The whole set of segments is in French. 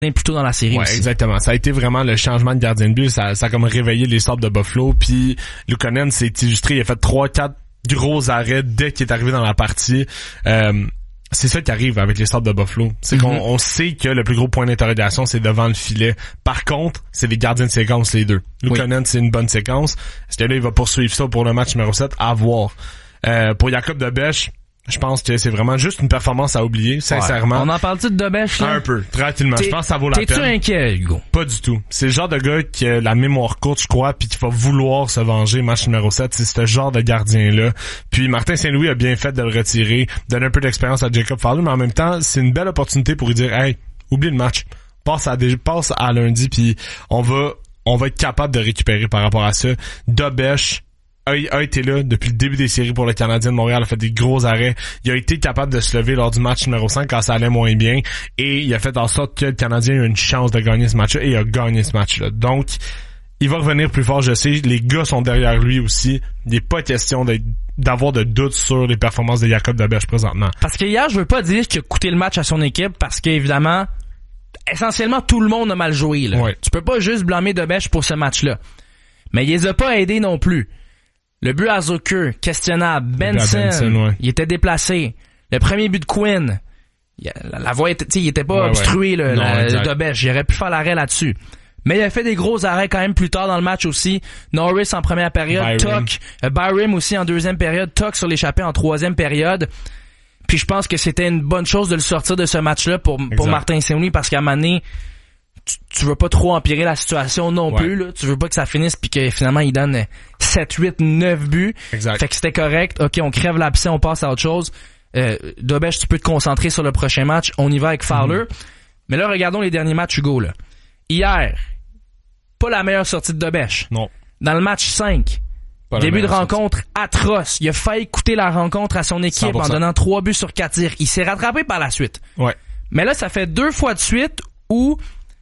plus tôt dans la série aussi. Exactement. Ça a été vraiment le changement de gardien de but. Ça a comme réveillé les Sabres de Buffalo. Puis Luukkonen s'est illustré. Il a fait 3-4 gros arrêts dès qu'il est arrivé dans la partie. C'est ça qui arrive avec les Sabres de Buffalo. C'est qu'on sait que le plus gros point d'interrogation, c'est devant le filet. Par contre, c'est les gardiens de séquence, les deux. Luukkonen, c'est une bonne séquence. Est-ce que là, il va poursuivre ça pour le match numéro 7? À voir. Pour Jacob Debèche, je pense que c'est vraiment juste une performance à oublier, sincèrement. On en parle-tu de Debèche, là? Un peu, tranquillement. Je pense que ça vaut la peine. T'es-tu inquiet, Hugo? Pas du tout. C'est le genre de gars qui a la mémoire courte, je crois, puis qui va vouloir se venger, match numéro 7. C'est ce genre de gardien-là. Puis Martin Saint-Louis a bien fait de le retirer, donner un peu d'expérience à Jacob Fowler, mais en même temps, c'est une belle opportunité pour lui dire, hey, oublie le match. Passe à lundi, puis on va être capable de récupérer par rapport à ça. Debèche a été là depuis le début des séries pour le Canadien de Montréal, a fait des gros arrêts. Il a été capable de se lever lors du match numéro 5 quand ça allait moins bien et il a fait en sorte que le Canadien a eu une chance de gagner ce match-là et il a gagné ce match-là. Donc, il va revenir plus fort, je sais. Les gars sont derrière lui aussi. Il n'est pas question d'avoir de doutes sur les performances de Jacob Debèche présentement. Parce que hier, je veux pas dire qu'il a coûté le match à son équipe parce qu'évidemment, essentiellement, tout le monde a mal joué, là. Ouais. Tu peux pas juste blâmer Debèche pour ce match-là. Mais il les a pas aidés non plus. Le but à Zucker, questionnable. Benson, il était déplacé. Le premier but de Quinn, la voie était, il était pas obstrué, le Debèche. Il aurait pu faire l'arrêt là-dessus. Mais il a fait des gros arrêts quand même plus tard dans le match aussi. Norris en première période, Tuck, Byram aussi en deuxième période, Tuck sur l'échappée en troisième période. Puis je pense que c'était une bonne chose de le sortir de ce match-là pour Martin Saint-Louis parce qu'à un moment donné, tu veux pas trop empirer la situation non plus, là. Tu veux pas que ça finisse puis que finalement il donne 7, 8, 9 buts. Exact. Fait que c'était correct. OK, on crève l'abcès, on passe à autre chose. Debèche, tu peux te concentrer sur le prochain match. On y va avec Fowler. Mais là, regardons les derniers matchs, Hugo, là. Hier, pas la meilleure sortie de Debèche. Non. Dans le match 5, début de rencontre atroce. Il a failli coûter la rencontre à son équipe 100%. En donnant 3 buts sur 4 tirs. Il s'est rattrapé par la suite. Ouais. Mais là, ça fait 2 fois de suite où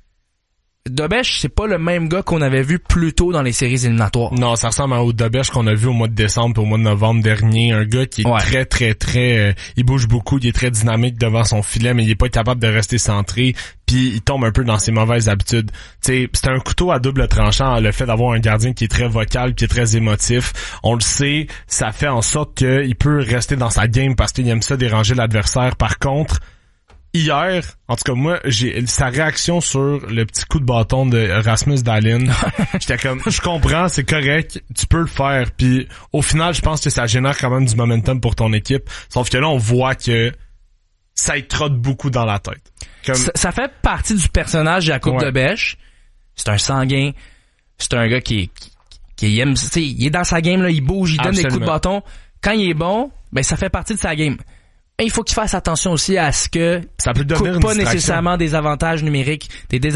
Debèche, c'est pas le même gars qu'on avait vu plus tôt dans les séries éliminatoires. Non, ça ressemble au Debèche qu'on a vu au mois de décembre et au mois de novembre dernier. Un gars qui est très, il bouge beaucoup, il est très dynamique devant son filet, mais il est pas capable de rester centré, puis il tombe un peu dans ses mauvaises habitudes. Tu sais, c'est un couteau à double tranchant, le fait d'avoir un gardien qui est très vocal, qui est très émotif. On le sait, ça fait en sorte qu'il peut rester dans sa game parce qu'il aime ça déranger l'adversaire. Par contre, hier, en tout cas moi, j'ai sa réaction sur le petit coup de bâton de Rasmus Dahlin. J'étais comme, je comprends, c'est correct, tu peux le faire. Puis au final, je pense que ça génère quand même du momentum pour ton équipe. Sauf que là, on voit que ça y trotte beaucoup dans la tête. Comme... Ça fait partie du personnage de Jacob Debèche. C'est un sanguin. C'est un gars qui aime, tu sais, il est dans sa game là, il bouge, il donne des coups de bâton. Quand il est bon, ben ça fait partie de sa game. Mais il faut qu'il fasse attention aussi à ce que ça peut devenir coûte pas nécessairement des désavantages numériques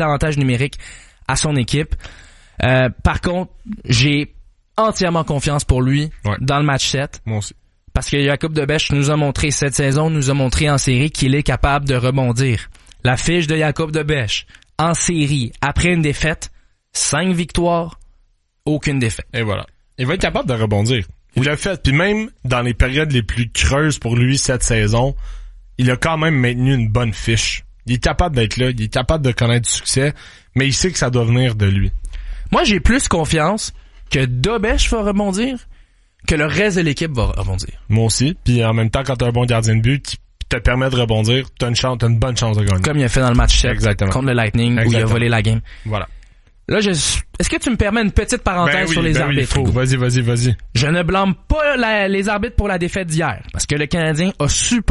à son équipe. Par contre, j'ai entièrement confiance pour lui dans le match 7. Moi aussi. Parce que Jacob Debèche nous a montré cette saison, nous a montré en série qu'il est capable de rebondir. La fiche de Jacob Debèche en série, après une défaite, 5 victoires, aucune défaite. Et voilà. Il va être capable de rebondir. Il l'a fait. Puis même dans les périodes les plus creuses pour lui cette saison, il a quand même maintenu une bonne fiche. Il est capable d'être là, il est capable de connaître du succès, mais il sait que ça doit venir de lui. Moi, j'ai plus confiance que Debèche va rebondir que le reste de l'équipe va rebondir. Moi aussi. Puis en même temps, quand t'as un bon gardien de but qui te permet de rebondir, t'as une bonne chance de gagner. Comme il a fait dans le match 7 contre le Lightning où il a volé la game. Voilà. Là, est-ce que tu me permets une petite parenthèse sur les arbitres? Oui, vas-y. Je ne blâme pas les arbitres pour la défaite d'hier, parce que le Canadien a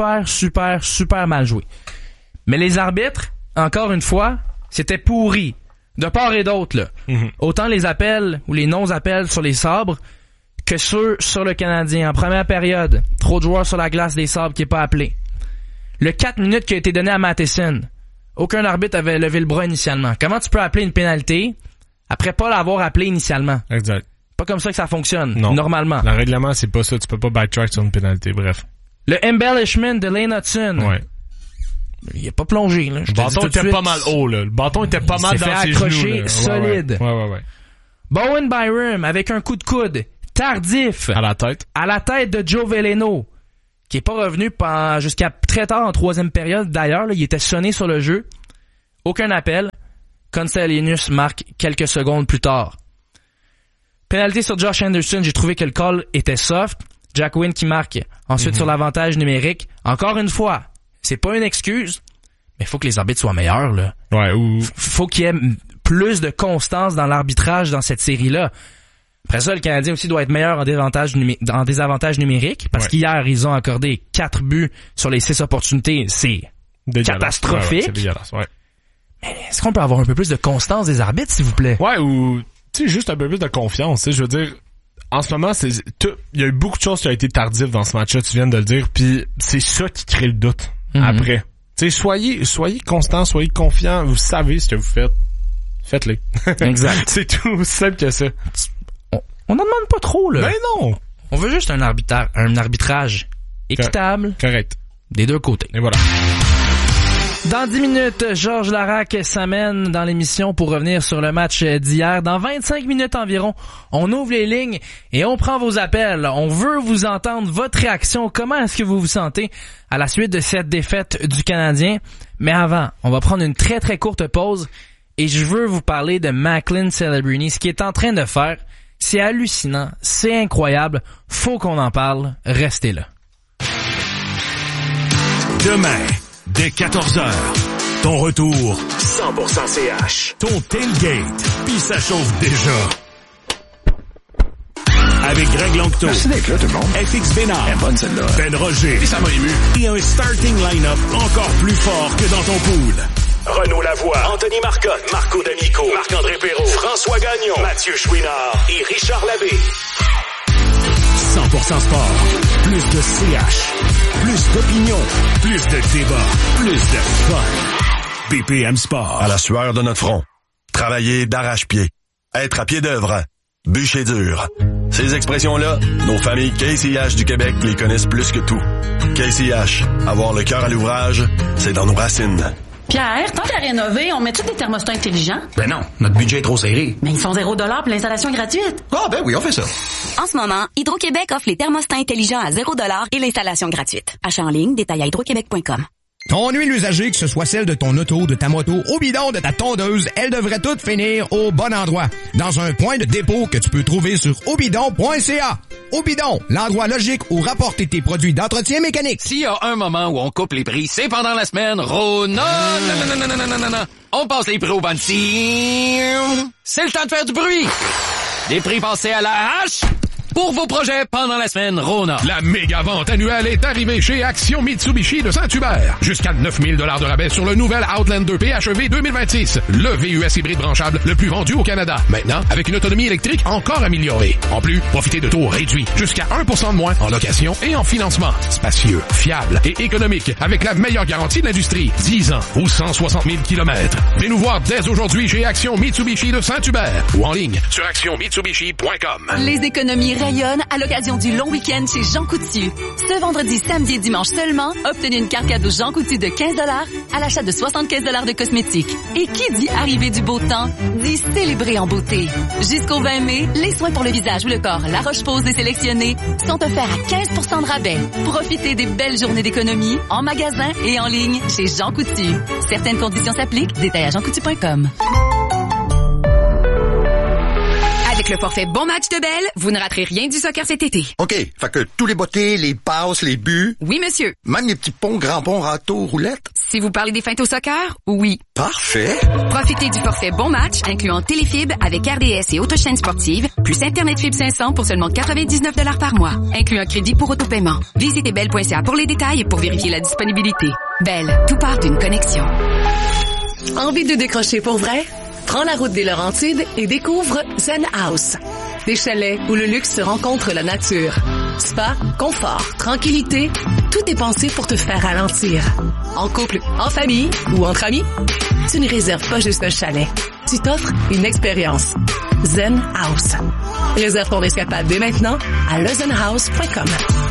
super mal joué. Mais les arbitres, encore une fois, c'était pourri. De part et d'autre, là. Autant les appels ou les non-appels sur les Sabres que ceux sur le Canadien. En première période, trop de joueurs sur la glace des Sabres qui est pas appelé. Le 4 minutes qui a été donné à Matheson. Aucun arbitre avait levé le bras initialement. Comment tu peux appeler une pénalité après pas l'avoir appelé initialement? Exact. Pas comme ça que ça fonctionne, non. Normalement. Le règlement, c'est pas ça. Tu peux pas backtrack sur une pénalité, bref. Le embellishment de Lane Hudson. Ouais. Il a pas plongé, là. Le bâton était pas mal haut, là. Le bâton était pas mal dans ses genoux. Il s'est fait accrocher solide. Ouais. Bowen Byram avec un coup de coude tardif. À la tête de Joe Veleno, qui est pas revenu jusqu'à très tard en troisième période. D'ailleurs, là, il était sonné sur le jeu. Aucun appel. Constantinius marque quelques secondes plus tard. Pénalité sur Josh Anderson, j'ai trouvé que le call était soft. Jack Wynn qui marque ensuite sur l'avantage numérique. Encore une fois, c'est pas une excuse, mais il faut que les arbitres soient meilleurs, là. Ouais, faut qu'il y ait plus de constance dans l'arbitrage dans cette série-là. Après ça, le Canadien aussi doit être meilleur en désavantage numérique, parce qu'hier, ils ont accordé 4 buts sur les 6 opportunités. C'est catastrophique. Ouais, c'est dégueulasse, ouais. Mais est-ce qu'on peut avoir un peu plus de constance des arbitres, s'il vous plaît? Ouais, ou, tu sais, juste un peu plus de confiance, tu sais, je veux dire, en ce moment, il y a eu beaucoup de choses qui ont été tardives dans ce match-là, tu viens de le dire, puis c'est ça qui crée le doute, après. Tu sais, soyez constant, soyez confiant, vous savez ce que vous faites. Faites-le. Exact. C'est tout simple que ça. On n'en demande pas trop, là. Ben non! On veut juste un arbitrage équitable. Correct. Des deux côtés. Et voilà. Dans 10 minutes, Georges Larac s'amène dans l'émission pour revenir sur le match d'hier. Dans 25 minutes environ, on ouvre les lignes et on prend vos appels. On veut vous entendre, votre réaction. Comment est-ce que vous vous sentez à la suite de cette défaite du Canadien? Mais avant, on va prendre une très très courte pause et je veux vous parler de Macklin Celebrini. Ce qu'il est en train de faire, c'est hallucinant, c'est incroyable. Faut qu'on en parle. Restez là. Demain, dès 14h, ton retour 100% CH. Ton tailgate, puis ça chauffe déjà. Avec Greg Langto. Merci d'être là, tout le monde. FX Bénard. Elle est bonne, celle-là. Ben Roger. Et ça m'a ému. Et un starting line-up encore plus fort que dans ton pool. Renaud Lavoie, Anthony Marcotte, Marco D'Amico, Marc-André Perrault, François Gagnon, Mathieu Chouinard et Richard Labbé. 100% sport. Plus de CH. Plus d'opinion. Plus de débat. Plus de fun. BPM Sport. À la sueur de notre front. Travailler d'arrache-pied. Être à pied d'œuvre. Bûcher dur. Ces expressions-là, nos familles KCH du Québec les connaissent plus que tout. KCH, avoir le cœur à l'ouvrage, c'est dans nos racines. Pierre, tant qu'à rénover, on met-tu des thermostats intelligents? Ben non, notre budget est trop serré. Mais ils font 0$ pour l'installation gratuite. Ah ben oui, on fait ça. En ce moment, Hydro-Québec offre les thermostats intelligents à 0$ et l'installation gratuite. Achat en ligne, détail à hydroquebec.com. Ton huile usagée, que ce soit celle de ton auto, de ta moto, au bidon, de ta tondeuse, elle devrait toutes finir au bon endroit. Dans un point de dépôt que tu peux trouver sur obidon.ca. Obidon, l'endroit logique où rapporter tes produits d'entretien mécanique. S'il y a un moment où on coupe les prix, c'est pendant la semaine Rona. Non. On passe les prix au banti. C'est le temps de faire du bruit. Des prix passés à la hache. Pour vos projets pendant la semaine Rona. La méga vente annuelle est arrivée chez Action Mitsubishi de Saint-Hubert. Jusqu'à 9 000 $ de rabais sur le nouvel Outlander PHEV 2026. Le VUS hybride branchable le plus vendu au Canada. Maintenant, avec une autonomie électrique encore améliorée. En plus, profitez de taux réduits. Jusqu'à 1% de moins en location et en financement. Spacieux, fiable et économique. Avec la meilleure garantie de l'industrie. 10 ans ou 160 000 km. Venez nous voir dès aujourd'hui chez Action Mitsubishi de Saint-Hubert. Ou en ligne sur actionmitsubishi.com. Les économies rayonne à l'occasion du long week-end chez Jean Coutu. Ce vendredi, samedi et dimanche seulement, obtenez une carte cadeau Jean Coutu de 15$ à l'achat de 75$ de cosmétiques. Et qui dit arrivée du beau temps, dit célébrer en beauté. Jusqu'au 20 mai, les soins pour le visage ou le corps La Roche-Posay et sélectionnés sont offerts à 15% de rabais. Profitez des belles journées d'économie en magasin et en ligne chez Jean Coutu. Certaines conditions s'appliquent, détail à jeancoutu.com. Avec le forfait Bon Match de Bell, vous ne raterez rien du soccer cet été. OK, fait que tous les bottées, les passes, les buts... Oui, monsieur. Même les petits ponts, grands ponts, râteaux, roulettes... Si vous parlez des feintes au soccer, oui. Parfait. Profitez du forfait Bon Match, incluant téléfibre avec RDS et autres chaînes sportives, plus Internet Fibre 500 pour seulement 99$ par mois, inclut un crédit pour autopaiement. Visitez bell.ca pour les détails et pour vérifier la disponibilité. Bell, tout part d'une connexion. Envie de décrocher pour vrai? Prends la route des Laurentides et découvre Zen House. Des chalets où le luxe se rencontre la nature. Spa, confort, tranquillité, tout est pensé pour te faire ralentir. En couple, en famille ou entre amis, tu ne réserves pas juste un chalet. Tu t'offres une expérience. Zen House. Réserve ton escapade dès maintenant à lezenhouse.com.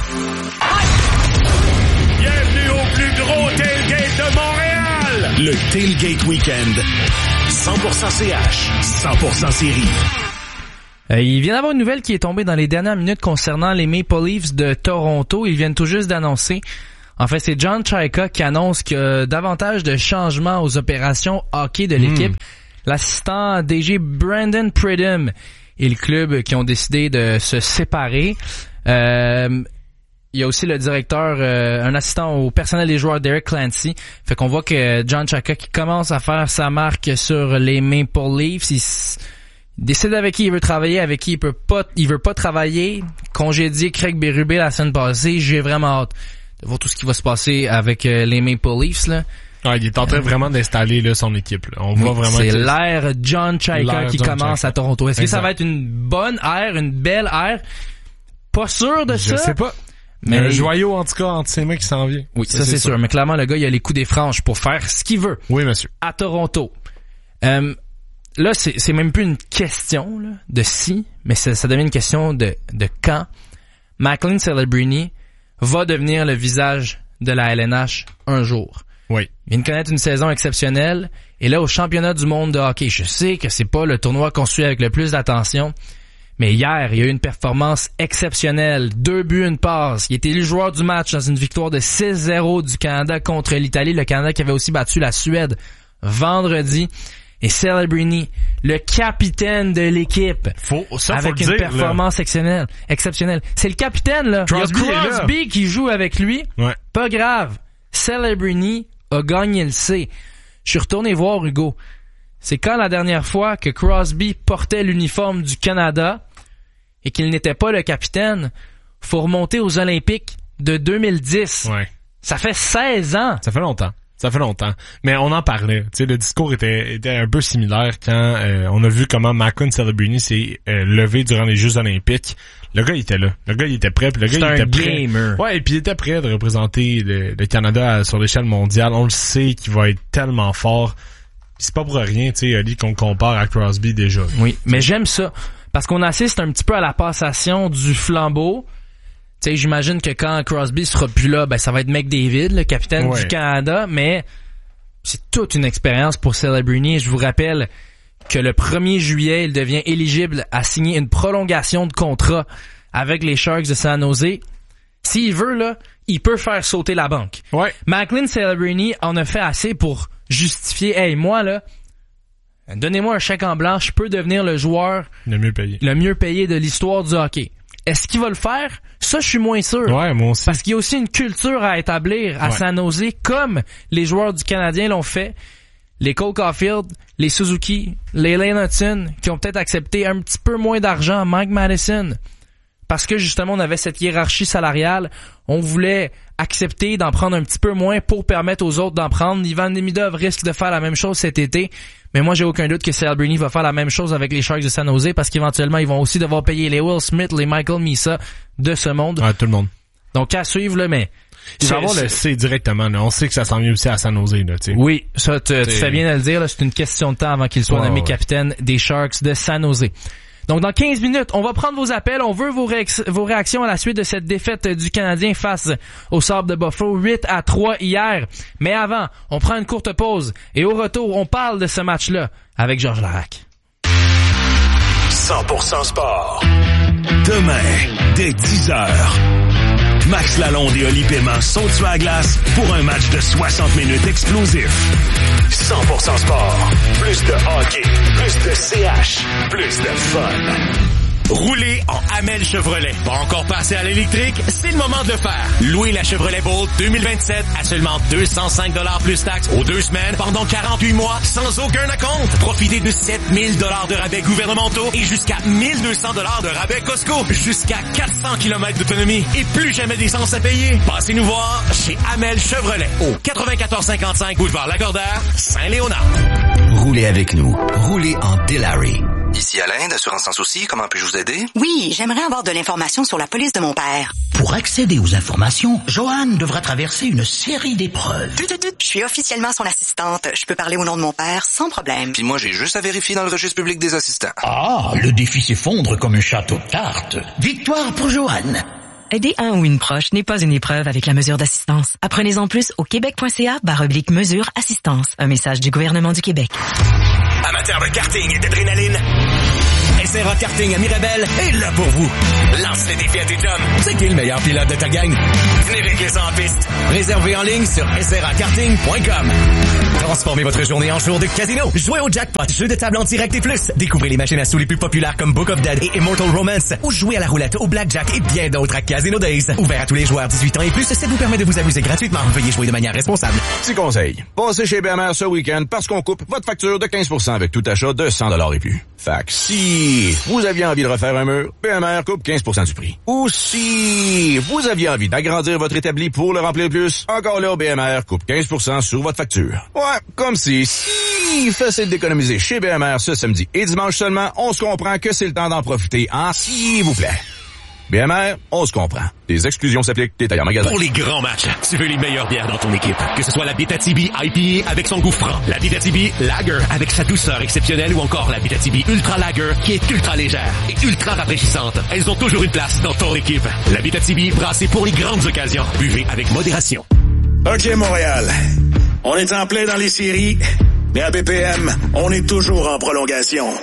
Bienvenue au plus gros tailgate de Montréal! Le Tailgate Weekend. 100% CH, 100% série. Il vient d'avoir une nouvelle qui est tombée dans les dernières minutes concernant les Maple Leafs de Toronto. Ils viennent tout juste d'annoncer En fait, c'est John Chayka qui annonce qu'il y a davantage de changements aux opérations hockey de l'équipe. L'assistant DG Brandon Pridham et le club qui ont décidé de se séparer. Il y a aussi le directeur, un assistant au personnel des joueurs, Derek Clancy. Fait qu'on voit que John Chayka qui commence à faire sa marque sur les Maple Leafs. Il décide avec qui il veut travailler, avec qui il veut pas travailler. Congédier Craig Berube la semaine passée. J'ai vraiment hâte de voir tout ce qui va se passer avec les Maple Leafs, là. Ah, il est en train vraiment d'installer là, son équipe. Là. On voit vraiment. C'est l'ère John Chayka qui commence à Toronto. Est-ce que ça va être une bonne ère, une belle ère? Pas sûr de ça. Je sais pas. Mais un joyau, en tout cas, entre ses mains qui s'en vient. Oui, ça c'est sûr. Mais clairement, le gars, il a les coups des franges pour faire ce qu'il veut. Oui, monsieur. À Toronto. Là, c'est même plus une question là, de si, mais ça devient une question de quand. Macklin Celebrini va devenir le visage de la LNH un jour. Oui. Il vient de connaître une saison exceptionnelle. Et là, au championnat du monde de hockey, je sais que c'est pas le tournoi qu'on suit avec le plus d'attention. Mais hier, il y a eu une performance exceptionnelle. 2 buts, 1 passe. Il était élu joueur du match dans une victoire de 6-0 du Canada contre l'Italie. Le Canada qui avait aussi battu la Suède vendredi. Et Celebrini, le capitaine de l'équipe, avec une performance exceptionnelle. C'est le capitaine, là. Crosby, il y a Crosby qui joue avec lui. Ouais. Pas grave. Celebrini a gagné le C. Je suis retourné voir Hugo. C'est quand la dernière fois que Crosby portait l'uniforme du Canada et qu'il n'était pas le capitaine? Faut remonter aux Olympiques de 2010. Ouais. Ça fait 16 ans. Ça fait longtemps. Mais on en parlait. Tu sais, le discours était un peu similaire quand on a vu comment Macklin Celebrini s'est levé durant les Jeux olympiques. Le gars, il était là. Le gars, il était prêt. Puis le gars, il était prêt. Gamer. Ouais, et puis il était prêt de représenter le Canada sur l'échelle mondiale. On le sait qu'il va être tellement fort. C'est pas pour rien, tu sais, Ali, qu'on compare à Crosby déjà. Oui, mais j'aime ça. Parce qu'on assiste un petit peu à la passation du flambeau. Tu sais, j'imagine que quand Crosby sera plus là, ben ça va être McDavid, le capitaine du Canada, mais c'est toute une expérience pour Celebrini. Je vous rappelle que le 1er juillet, il devient éligible à signer une prolongation de contrat avec les Sharks de San Jose. S'il veut, là, il peut faire sauter la banque. Ouais. Macklin Celebrini en a fait assez pour justifier, hey, moi, là, donnez-moi un chèque en blanc, je peux devenir le joueur le mieux payé de l'histoire du hockey. Est-ce qu'il va le faire? Ça, je suis moins sûr. Ouais, moi aussi. Parce qu'il y a aussi une culture à établir à San Jose, comme les joueurs du Canadien l'ont fait. Les Cole Caulfield, les Suzuki, les Lane Hutton, qui ont peut-être accepté un petit peu moins d'argent, Mike Madison. Parce que justement, on avait cette hiérarchie salariale. On voulait accepter d'en prendre un petit peu moins pour permettre aux autres d'en prendre. Ivan Demidov risque de faire la même chose cet été. Mais moi, j'ai aucun doute que Celebrini va faire la même chose avec les Sharks de San Jose parce qu'éventuellement, ils vont aussi devoir payer les Will Smith, les Michael Misa de ce monde. Ouais, tout le monde. Donc, à suivre, là, mais... Il va avoir le C directement, là. On sait que ça s'en vient aussi à San Jose, là, tu sais. Oui, ça, tu fais bien de le dire, là. C'est une question de temps avant qu'il soit nommé capitaine des Sharks de San Jose. Donc, dans 15 minutes, on va prendre vos appels. On veut vos réactions à la suite de cette défaite du Canadien face au Sabres de Buffalo, 8-3 hier. Mais avant, on prend une courte pause. Et au retour, on parle de ce match-là avec Georges Larac. 100% sport. Demain, dès 10h. Max Lalonde et Oli Paiement sont sur la glace pour un match de 60 minutes explosif. 100% sport. Plus de hockey, plus de CH, plus de fun. Rouler en Hamel Chevrolet. Pas encore passé à l'électrique? C'est le moment de le faire. Louez la Chevrolet Bolt 2027 à seulement 205 $ plus taxes aux 2 semaines pendant 48 mois sans aucun acompte. Profitez de 7000 $ de rabais gouvernementaux et jusqu'à 1200 $ de rabais Costco. Jusqu'à 400 km d'autonomie et plus jamais d'essence à payer. Passez nous voir chez Hamel Chevrolet au 9455 boulevard Lagordère, Saint-Léonard. Roulez avec nous. Roulez en Delary. Ici Alain, d'Assurance Sans Souci, comment puis-je vous aider? Oui, j'aimerais avoir de l'information sur la police de mon père. Pour accéder aux informations, Joanne devra traverser une série d'épreuves. Je suis officiellement son assistante. Je peux parler au nom de mon père sans problème. Puis moi, j'ai juste à vérifier dans le registre public des assistants. Ah, le défi s'effondre comme un château de cartes. Victoire pour Joanne. Aider un ou une proche n'est pas une épreuve avec la mesure d'assistance. Apprenez-en plus au québec.ca/mesure assistance. Un message du gouvernement du Québec. Amateur de karting et d'adrénaline, SRA Karting à Mirabel est là pour vous. Lance le défi à tes chums. C'est qui le meilleur pilote de ta gang? Venez régler ça en piste. Réservez en ligne sur srakarting.com. Transformez votre journée en jour de casino. Jouez au jackpot, jeu de table en direct et plus. Découvrez les machines à sous les plus populaires comme Book of Dead et Immortal Romance. Ou jouez à la roulette, au blackjack et bien d'autres à Casino Days. Ouvert à tous les joueurs 18 ans et plus, ça vous permet de vous amuser gratuitement. Veuillez jouer de manière responsable. Petit conseil. Passez chez BMR ce week-end parce qu'on coupe votre facture de 15% avec tout achat de 100$ et plus. Fait que si vous aviez envie de refaire un mur, BMR coupe 15% du prix. Ou si vous aviez envie d'agrandir votre établi pour le remplir plus, encore là, BMR coupe 15% sur votre facture. Ouais, comme si facile d'économiser chez BMR ce samedi et dimanche seulement, on se comprend que c'est le temps d'en profiter, hein, s'il vous plaît. BMR, on se comprend. Les exclusions s'appliquent, détails en magasin. Pour les grands matchs, tu veux les meilleures bières dans ton équipe. Que ce soit la Abitibi IPA avec son goût franc, la Abitibi Lager avec sa douceur exceptionnelle ou encore la Abitibi Ultra Lager qui est ultra légère et ultra rafraîchissante. Elles ont toujours une place dans ton équipe. La Abitibi brassée pour les grandes occasions. Buvez avec modération. OK, Montréal. On est en plein dans les séries, mais à BPM, on est toujours en prolongation.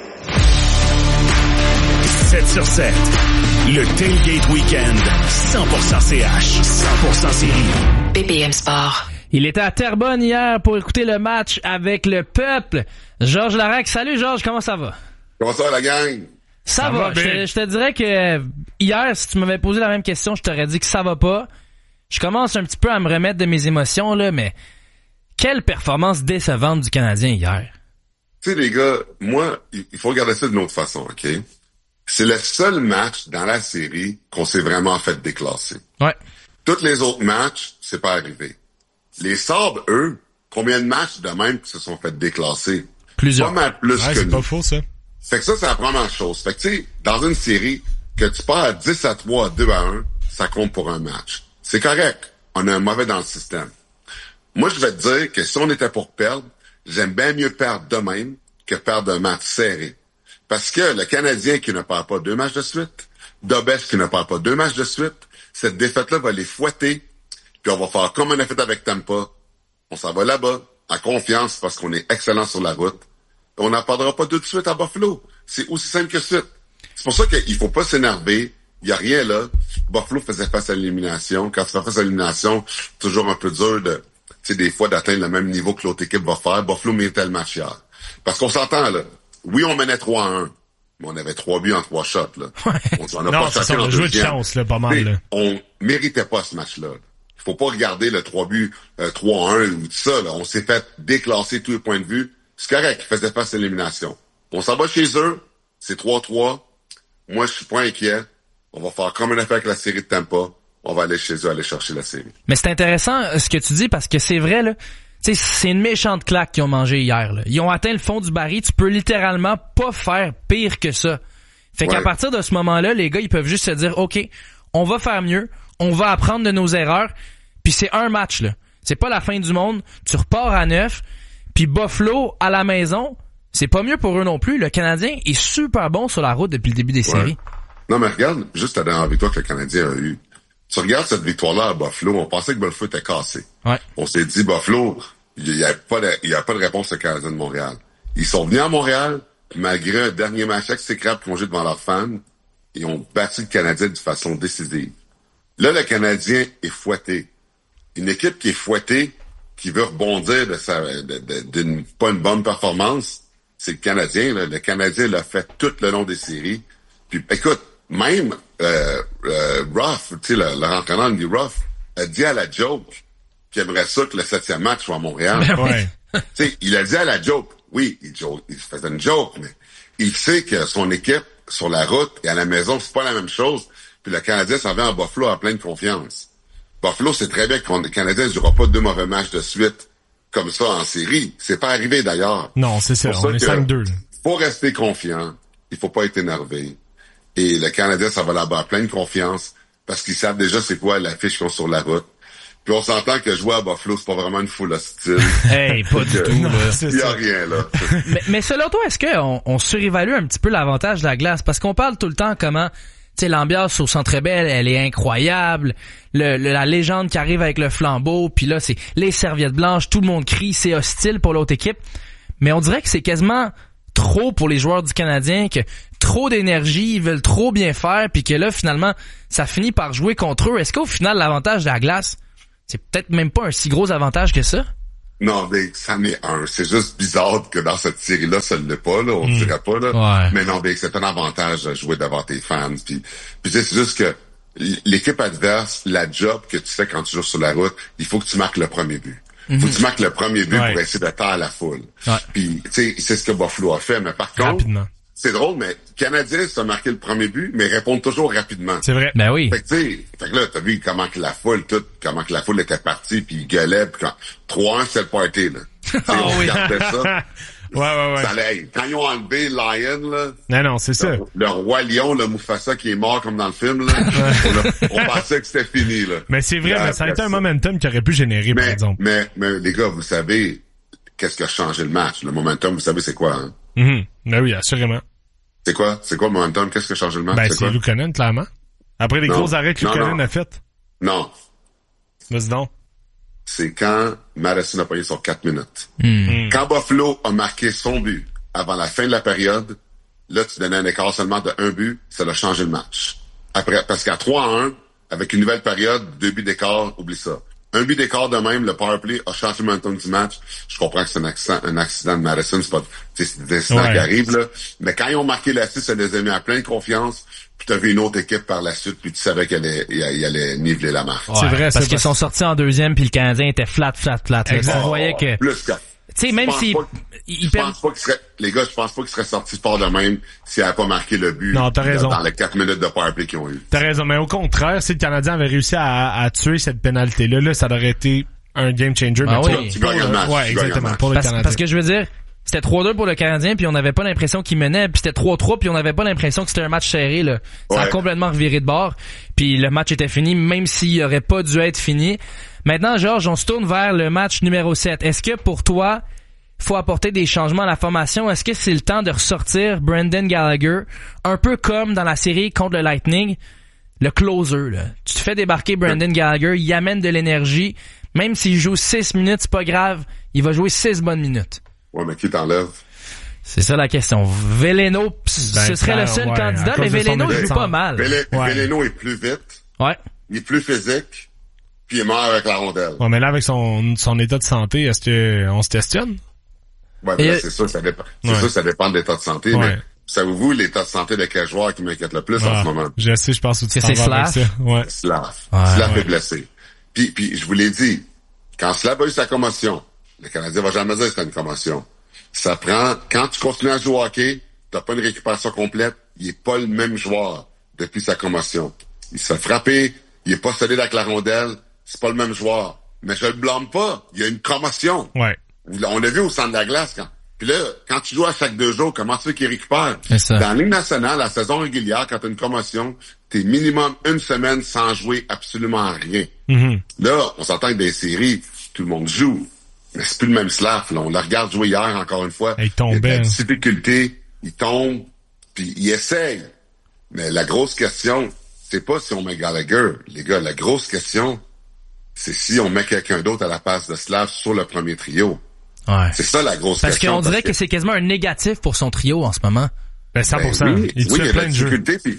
7 sur 7. Le Tailgate Weekend. 100% CH. 100% série. BPM Sport. Il était à Terrebonne hier pour écouter le match avec le peuple. Georges Larac. Salut Georges, comment ça va? Comment ça la gang? Ça va. Je te dirais que hier, si tu m'avais posé la même question, je t'aurais dit que ça va pas. Je commence un petit peu à me remettre de mes émotions, là, mais quelle performance décevante du Canadien hier. Tu sais, les gars, moi, il faut regarder ça d'une autre façon, OK? C'est le seul match dans la série qu'on s'est vraiment fait déclasser. Ouais. Tous les autres matchs, c'est pas arrivé. Les Sabres, eux, combien de matchs de même qui se sont fait déclasser? Plusieurs. Pas mal plus que c'est nous. Pas faux, ça. Fait que ça, c'est la première chose. Fait que tu sais, dans une série, que tu pars à 10-3, 2-1, ça compte pour un match. C'est correct. On a un mauvais dans le système. Moi, je vais te dire que si on était pour perdre, j'aime bien mieux perdre de même que perdre un match serré. Parce que le Canadien qui ne perd pas 2 matchs de suite, Dobes qui ne perd pas 2 matchs de suite, cette défaite-là va les fouetter, puis on va faire comme on a fait avec Tampa. On s'en va là-bas, en confiance, parce qu'on est excellent sur la route. On n'en perdra pas tout de suite à Buffalo. C'est aussi simple que suite. C'est pour ça qu'il faut pas s'énerver. Il y a rien là. Buffalo faisait face à l'élimination. Quand tu fais face à l'élimination, c'est toujours un peu dur de, tu sais, des fois d'atteindre le même niveau que l'autre équipe va faire. Buffalo méritait le match hier. Parce qu'on s'entend, là. Oui, on menait 3-1, mais on avait 3 buts en 3 shots, là. On a non, pas c'est ça, on a joué de chance, là, pas mal, là. On méritait pas ce match-là. Il faut pas regarder le 3 buts, 3-1 ou tout ça, là. On s'est fait déclasser tous les points de vue. C'est correct, ils faisaient face à l'élimination. On s'en va chez eux, c'est 3-3. Moi, je suis pas inquiet. On va faire comme on a fait avec la série de Tampa. On va aller chez eux, aller chercher la série. Mais c'est intéressant ce que tu dis parce que c'est vrai, là. Tu sais, c'est une méchante claque qu'ils ont mangé hier, là. Ils ont atteint le fond du baril. Tu peux littéralement pas faire pire que ça. Fait qu'à partir de ce moment-là, les gars, ils peuvent juste se dire, OK, on va faire mieux. On va apprendre de nos erreurs. Puis c'est un match, là. C'est pas la fin du monde. Tu repars à 9. Puis Buffalo, à la maison, c'est pas mieux pour eux non plus. Le Canadien est super bon sur la route depuis le début des séries. Non, mais regarde, juste la dernière victoire que le Canadien a eue. Tu regardes cette victoire-là à Buffalo, on pensait que Buffalo était cassé. Ouais. On s'est dit, Buffalo, il y a pas de réponse au Canadien de Montréal. Ils sont venus à Montréal, malgré un dernier match exécrable qu'ils ont joué devant leurs fans, et ont battu le Canadien de façon décisive. Là, le Canadien est fouetté. Une équipe qui est fouettée, qui veut rebondir d'une pas une bonne performance, c'est le Canadien. Là. Le Canadien l'a fait tout le long des séries. Puis, écoute, même Ruff, tu sais, le entraîneur Andy Ruff, a dit à la joke qu'il aimerait ça que le 7e match soit à Montréal. Tu sais, il a dit à la joke. Oui, il faisait une joke, mais il sait que son équipe, sur la route et à la maison, c'est pas la même chose. Puis le Canadien s'en vient à Buffalo en pleine confiance. Buffalo sait très bien que le Canadien ne jouera pas 2 mauvais matchs de suite comme ça en série. C'est pas arrivé d'ailleurs. Non, c'est ça. On est 5-2. Faut rester confiant. Il faut pas être énervé. Et le Canadien, ça va là-bas en pleine confiance parce qu'ils savent déjà c'est quoi l'affiche qu'ils ont sur la route. Puis on s'entend que jouer à Buffalo, c'est pas vraiment une foule hostile. Hey, pas du tout, là. Il y a rien, là. mais selon toi, est-ce qu'on surévalue un petit peu l'avantage de la glace? Parce qu'on parle tout le temps comment, tu sais, l'ambiance au Centre Bell, elle est incroyable. La légende qui arrive avec le flambeau, puis là, c'est les serviettes blanches, tout le monde crie, c'est hostile pour l'autre équipe. Mais on dirait que c'est quasiment trop pour les joueurs du Canadien, que trop d'énergie, ils veulent trop bien faire, puis que là, finalement, ça finit par jouer contre eux. Est-ce qu'au final, l'avantage de la glace, c'est peut-être même pas un si gros avantage que ça? Non, mais ça en est un. C'est juste bizarre que dans cette série-là, ça ne l'est pas, là. On dirait pas, là. Ouais. Mais non, mais c'est un avantage de jouer devant tes fans. Puis tu sais, c'est juste que l'équipe adverse, la job que tu fais quand tu joues sur la route, il faut que tu marques le premier but. Faut que tu marques le premier but pour essayer de taire la foule. Ouais. Puis, tu sais, c'est ce que Buffalo a fait. Mais par contre, c'est drôle, mais Canadiens se marqué le premier but, mais répondent toujours rapidement. C'est vrai. Ben oui. Fait que, tu sais, là, t'as vu comment que la foule était partie, puis ils gueulaient, puis quand 3-1, c'est le party, là. On regardait ça. Ouais. Ça allait, quand ils ont enlevé Lion, là. Non, c'est ça. Le roi lion, le Mufasa qui est mort comme dans le film, là. on pensait que c'était fini, là. Mais c'est vrai, mais ça a été un momentum qui aurait pu générer, par exemple. Mais, les gars, vous savez, qu'est-ce qui a changé le match? Le momentum, vous savez, c'est quoi, hein? Ben oui, assurément. C'est quoi le momentum? Qu'est-ce qui a changé le match? Ben, c'est Luukkonen, clairement. Après les gros arrêts que Luukkonen a fait. Non. Vas-y donc. C'est quand Madison a payé sur 4 minutes. Quand Buffalo a marqué son but avant la fin de la période, là, tu donnais un écart seulement de 1 but, ça a changé le match. Après, parce qu'à 3-1, avec une nouvelle période, 2 buts d'écart, oublie ça. 1 but d'écart de même, le powerplay a changé le momentum du match. Je comprends que c'est un accident de Madison, c'est pas, c'est des incidents qui arrivent, là. Mais quand ils ont marqué la 6, ça les a mis à pleine confiance. Puis t'avais une autre équipe par la suite, puis tu savais qu'elle allait niveler la marque. Ouais, c'est vrai, parce qu'ils sont sortis en deuxième, puis le Canadien était flat. Exact. On voyait que... Plus que... Tu sais, même si... Je pense pas qu'il serait... Les gars, je pense pas qu'il serait sorti fort de même s'il n'avait pas marqué le but. Non, t'as raison. Dans les 4 minutes de powerplay qu'ils ont eu. T'as raison, mais au contraire, si le Canadien avait réussi à tuer cette pénalité-là, ça aurait été un game changer. Ah mais oui. Tu gagnes le match. Ouais, exactement. Pour le Canadien. Parce que je veux dire... C'était 3-2 pour le Canadien, puis on n'avait pas l'impression qu'il menait, puis c'était 3-3, puis on n'avait pas l'impression que c'était un match serré, là. Ça a complètement reviré de bord, puis le match était fini, même s'il aurait pas dû être fini. Maintenant, Georges, on se tourne vers le match numéro 7. Est-ce que pour toi, faut apporter des changements à la formation? Est-ce que c'est le temps de ressortir Brendan Gallagher, un peu comme dans la série contre le Lightning, le closer, là? Tu te fais débarquer Brendan Gallagher, il amène de l'énergie, même s'il joue 6 minutes, c'est pas grave, il va jouer 6 bonnes minutes. Ouais, mais qui t'enlève? C'est ça la question. Veleno, ce serait le seul candidat, mais Veleno joue pas mal. Veleno est plus vite. Ouais. Il est plus physique. Puis il est mort avec la rondelle. Ouais, mais là, avec son état de santé, est-ce qu'on se questionne? Ouais, mais là, c'est sûr, ça dépend. C'est sûr, ça dépend de l'état de santé, mais savez-vous l'état de santé de quel joueur qui m'inquiète le plus en ce moment? Je sais, je pense que tu t'en vas avec ça. Ouais. Slav est blessé. Puis je vous l'ai dit, quand Slav a eu sa commotion, le Canadien va jamais dire que c'est une commotion. Ça prend, quand tu continues à jouer au hockey, t'as pas une récupération complète, il est pas le même joueur depuis sa commotion. Il se fait frapper, il est pas solide avec la rondelle, c'est pas le même joueur. Mais je le blâme pas, il y a une commotion. Ouais. On l'a vu au centre de la glace, Puis là, quand tu joues à chaque 2 jours, comment tu veux qu'il récupère? Dans la Ligue nationale, la saison régulière, quand t'as une commotion, t'es minimum 1 semaine sans jouer absolument rien. Là, on s'entend que des séries, tout le monde joue. Mais c'est plus le même Slav, là. On le regarde jouer hier, encore une fois. Il tombait. Il y a de la difficulté, il tombe, puis il essaye. Mais la grosse question, c'est pas si on met Gallagher. Les gars, la grosse question, c'est si on met quelqu'un d'autre à la place de Slav sur le premier trio. Ouais. C'est ça la grosse question. Parce qu'on dirait que c'est quasiment un négatif pour son trio en ce moment. Ben 100%. Oui, il y a de la difficulté, puis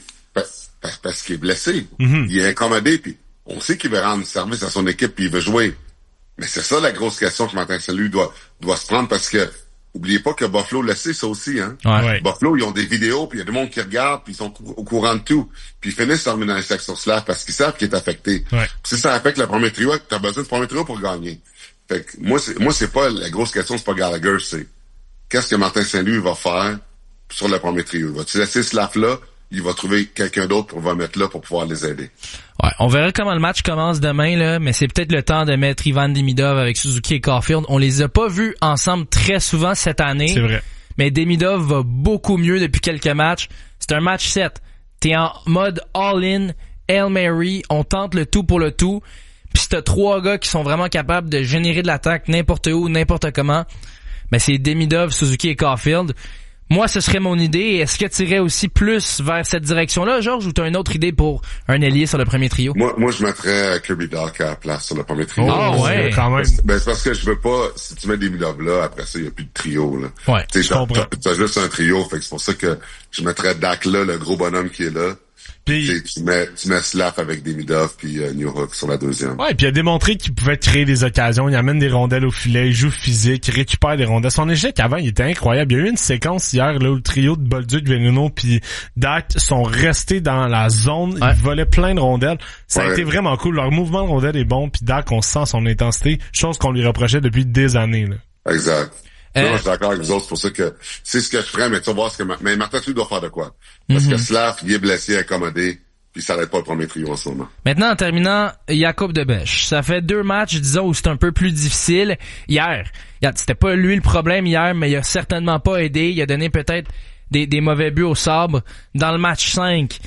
parce qu'il est blessé. Il est incommodé, puis on sait qu'il veut rendre service à son équipe, puis il veut jouer. Mais c'est ça la grosse question que Martin Saint-Louis doit se prendre, parce que oubliez pas que Buffalo le sait, ça aussi, hein. Ouais. Buffalo, ils ont des vidéos, puis il y a du monde qui regarde, puis ils sont au courant de tout. Puis ils finissent par remettre dans les sacs sur Slav parce qu'ils savent qu'il est affecté. Ouais. Si ça affecte le premier trio, t'as besoin du premier trio pour gagner. Fait que moi c'est pas la grosse question, c'est pas Gallagher, c'est qu'est-ce que Martin Saint-Louis va faire sur le premier trio. Va-tu laisser Slav là? Il va trouver quelqu'un d'autre pour mettre là pour pouvoir les aider. Ouais, on verra comment le match commence demain, là, mais c'est peut-être le temps de mettre Ivan Demidov avec Suzuki et Caulfield. On les a pas vus ensemble très souvent cette année. C'est vrai. Mais Demidov va beaucoup mieux depuis quelques matchs. C'est un match 7. T'es en mode all-in, Hail Mary, on tente le tout pour le tout. Puis si t'as 3 gars qui sont vraiment capables de générer de l'attaque n'importe où, n'importe comment, ben c'est Demidov, Suzuki et Caulfield. Moi, ce serait mon idée. Est-ce que tu irais aussi plus vers cette direction-là, Georges, ou tu as une autre idée pour un ailier sur le premier trio? Moi, je mettrais Kirby Dach à la place sur le premier trio. Ouais. Quand même. Ben, c'est parce que je veux pas, si tu mets des Milov là, après ça, il y a plus de trio, là. Ouais. Tu sais, t'as juste un trio, fait que c'est pour ça que je mettrais Dach là, le gros bonhomme qui est là. Puis tu mets Slav avec Demidov puis Newhook sur la deuxième. Ouais, puis il a démontré qu'il pouvait créer des occasions, il amène des rondelles au filet, il joue physique, il récupère des rondelles. Son échec avant, il était incroyable. Il y a eu une séquence hier là où le trio de Bolduc, Veneno puis Dach sont restés dans la zone, ils volaient plein de rondelles. Ça a été vraiment cool. Leur mouvement de rondelles est bon, puis Dach, on sent son intensité, chose qu'on lui reprochait depuis des années là. Exact. Non, je suis d'accord avec vous autres, c'est pour ça que c'est ce que je ferais, mais tu vas voir ce que mais Martin Trudeau doit faire de quoi? Parce que Slav, il est blessé, accommodé, puis ça n'arrête pas le premier trio en ce moment. Maintenant, en terminant, Jakub Debèche. Ça fait 2 matchs, disons, où c'est un peu plus difficile. Hier, c'était pas lui le problème hier, mais il a certainement pas aidé. Il a donné peut-être des mauvais buts au sabre. Dans le match 5,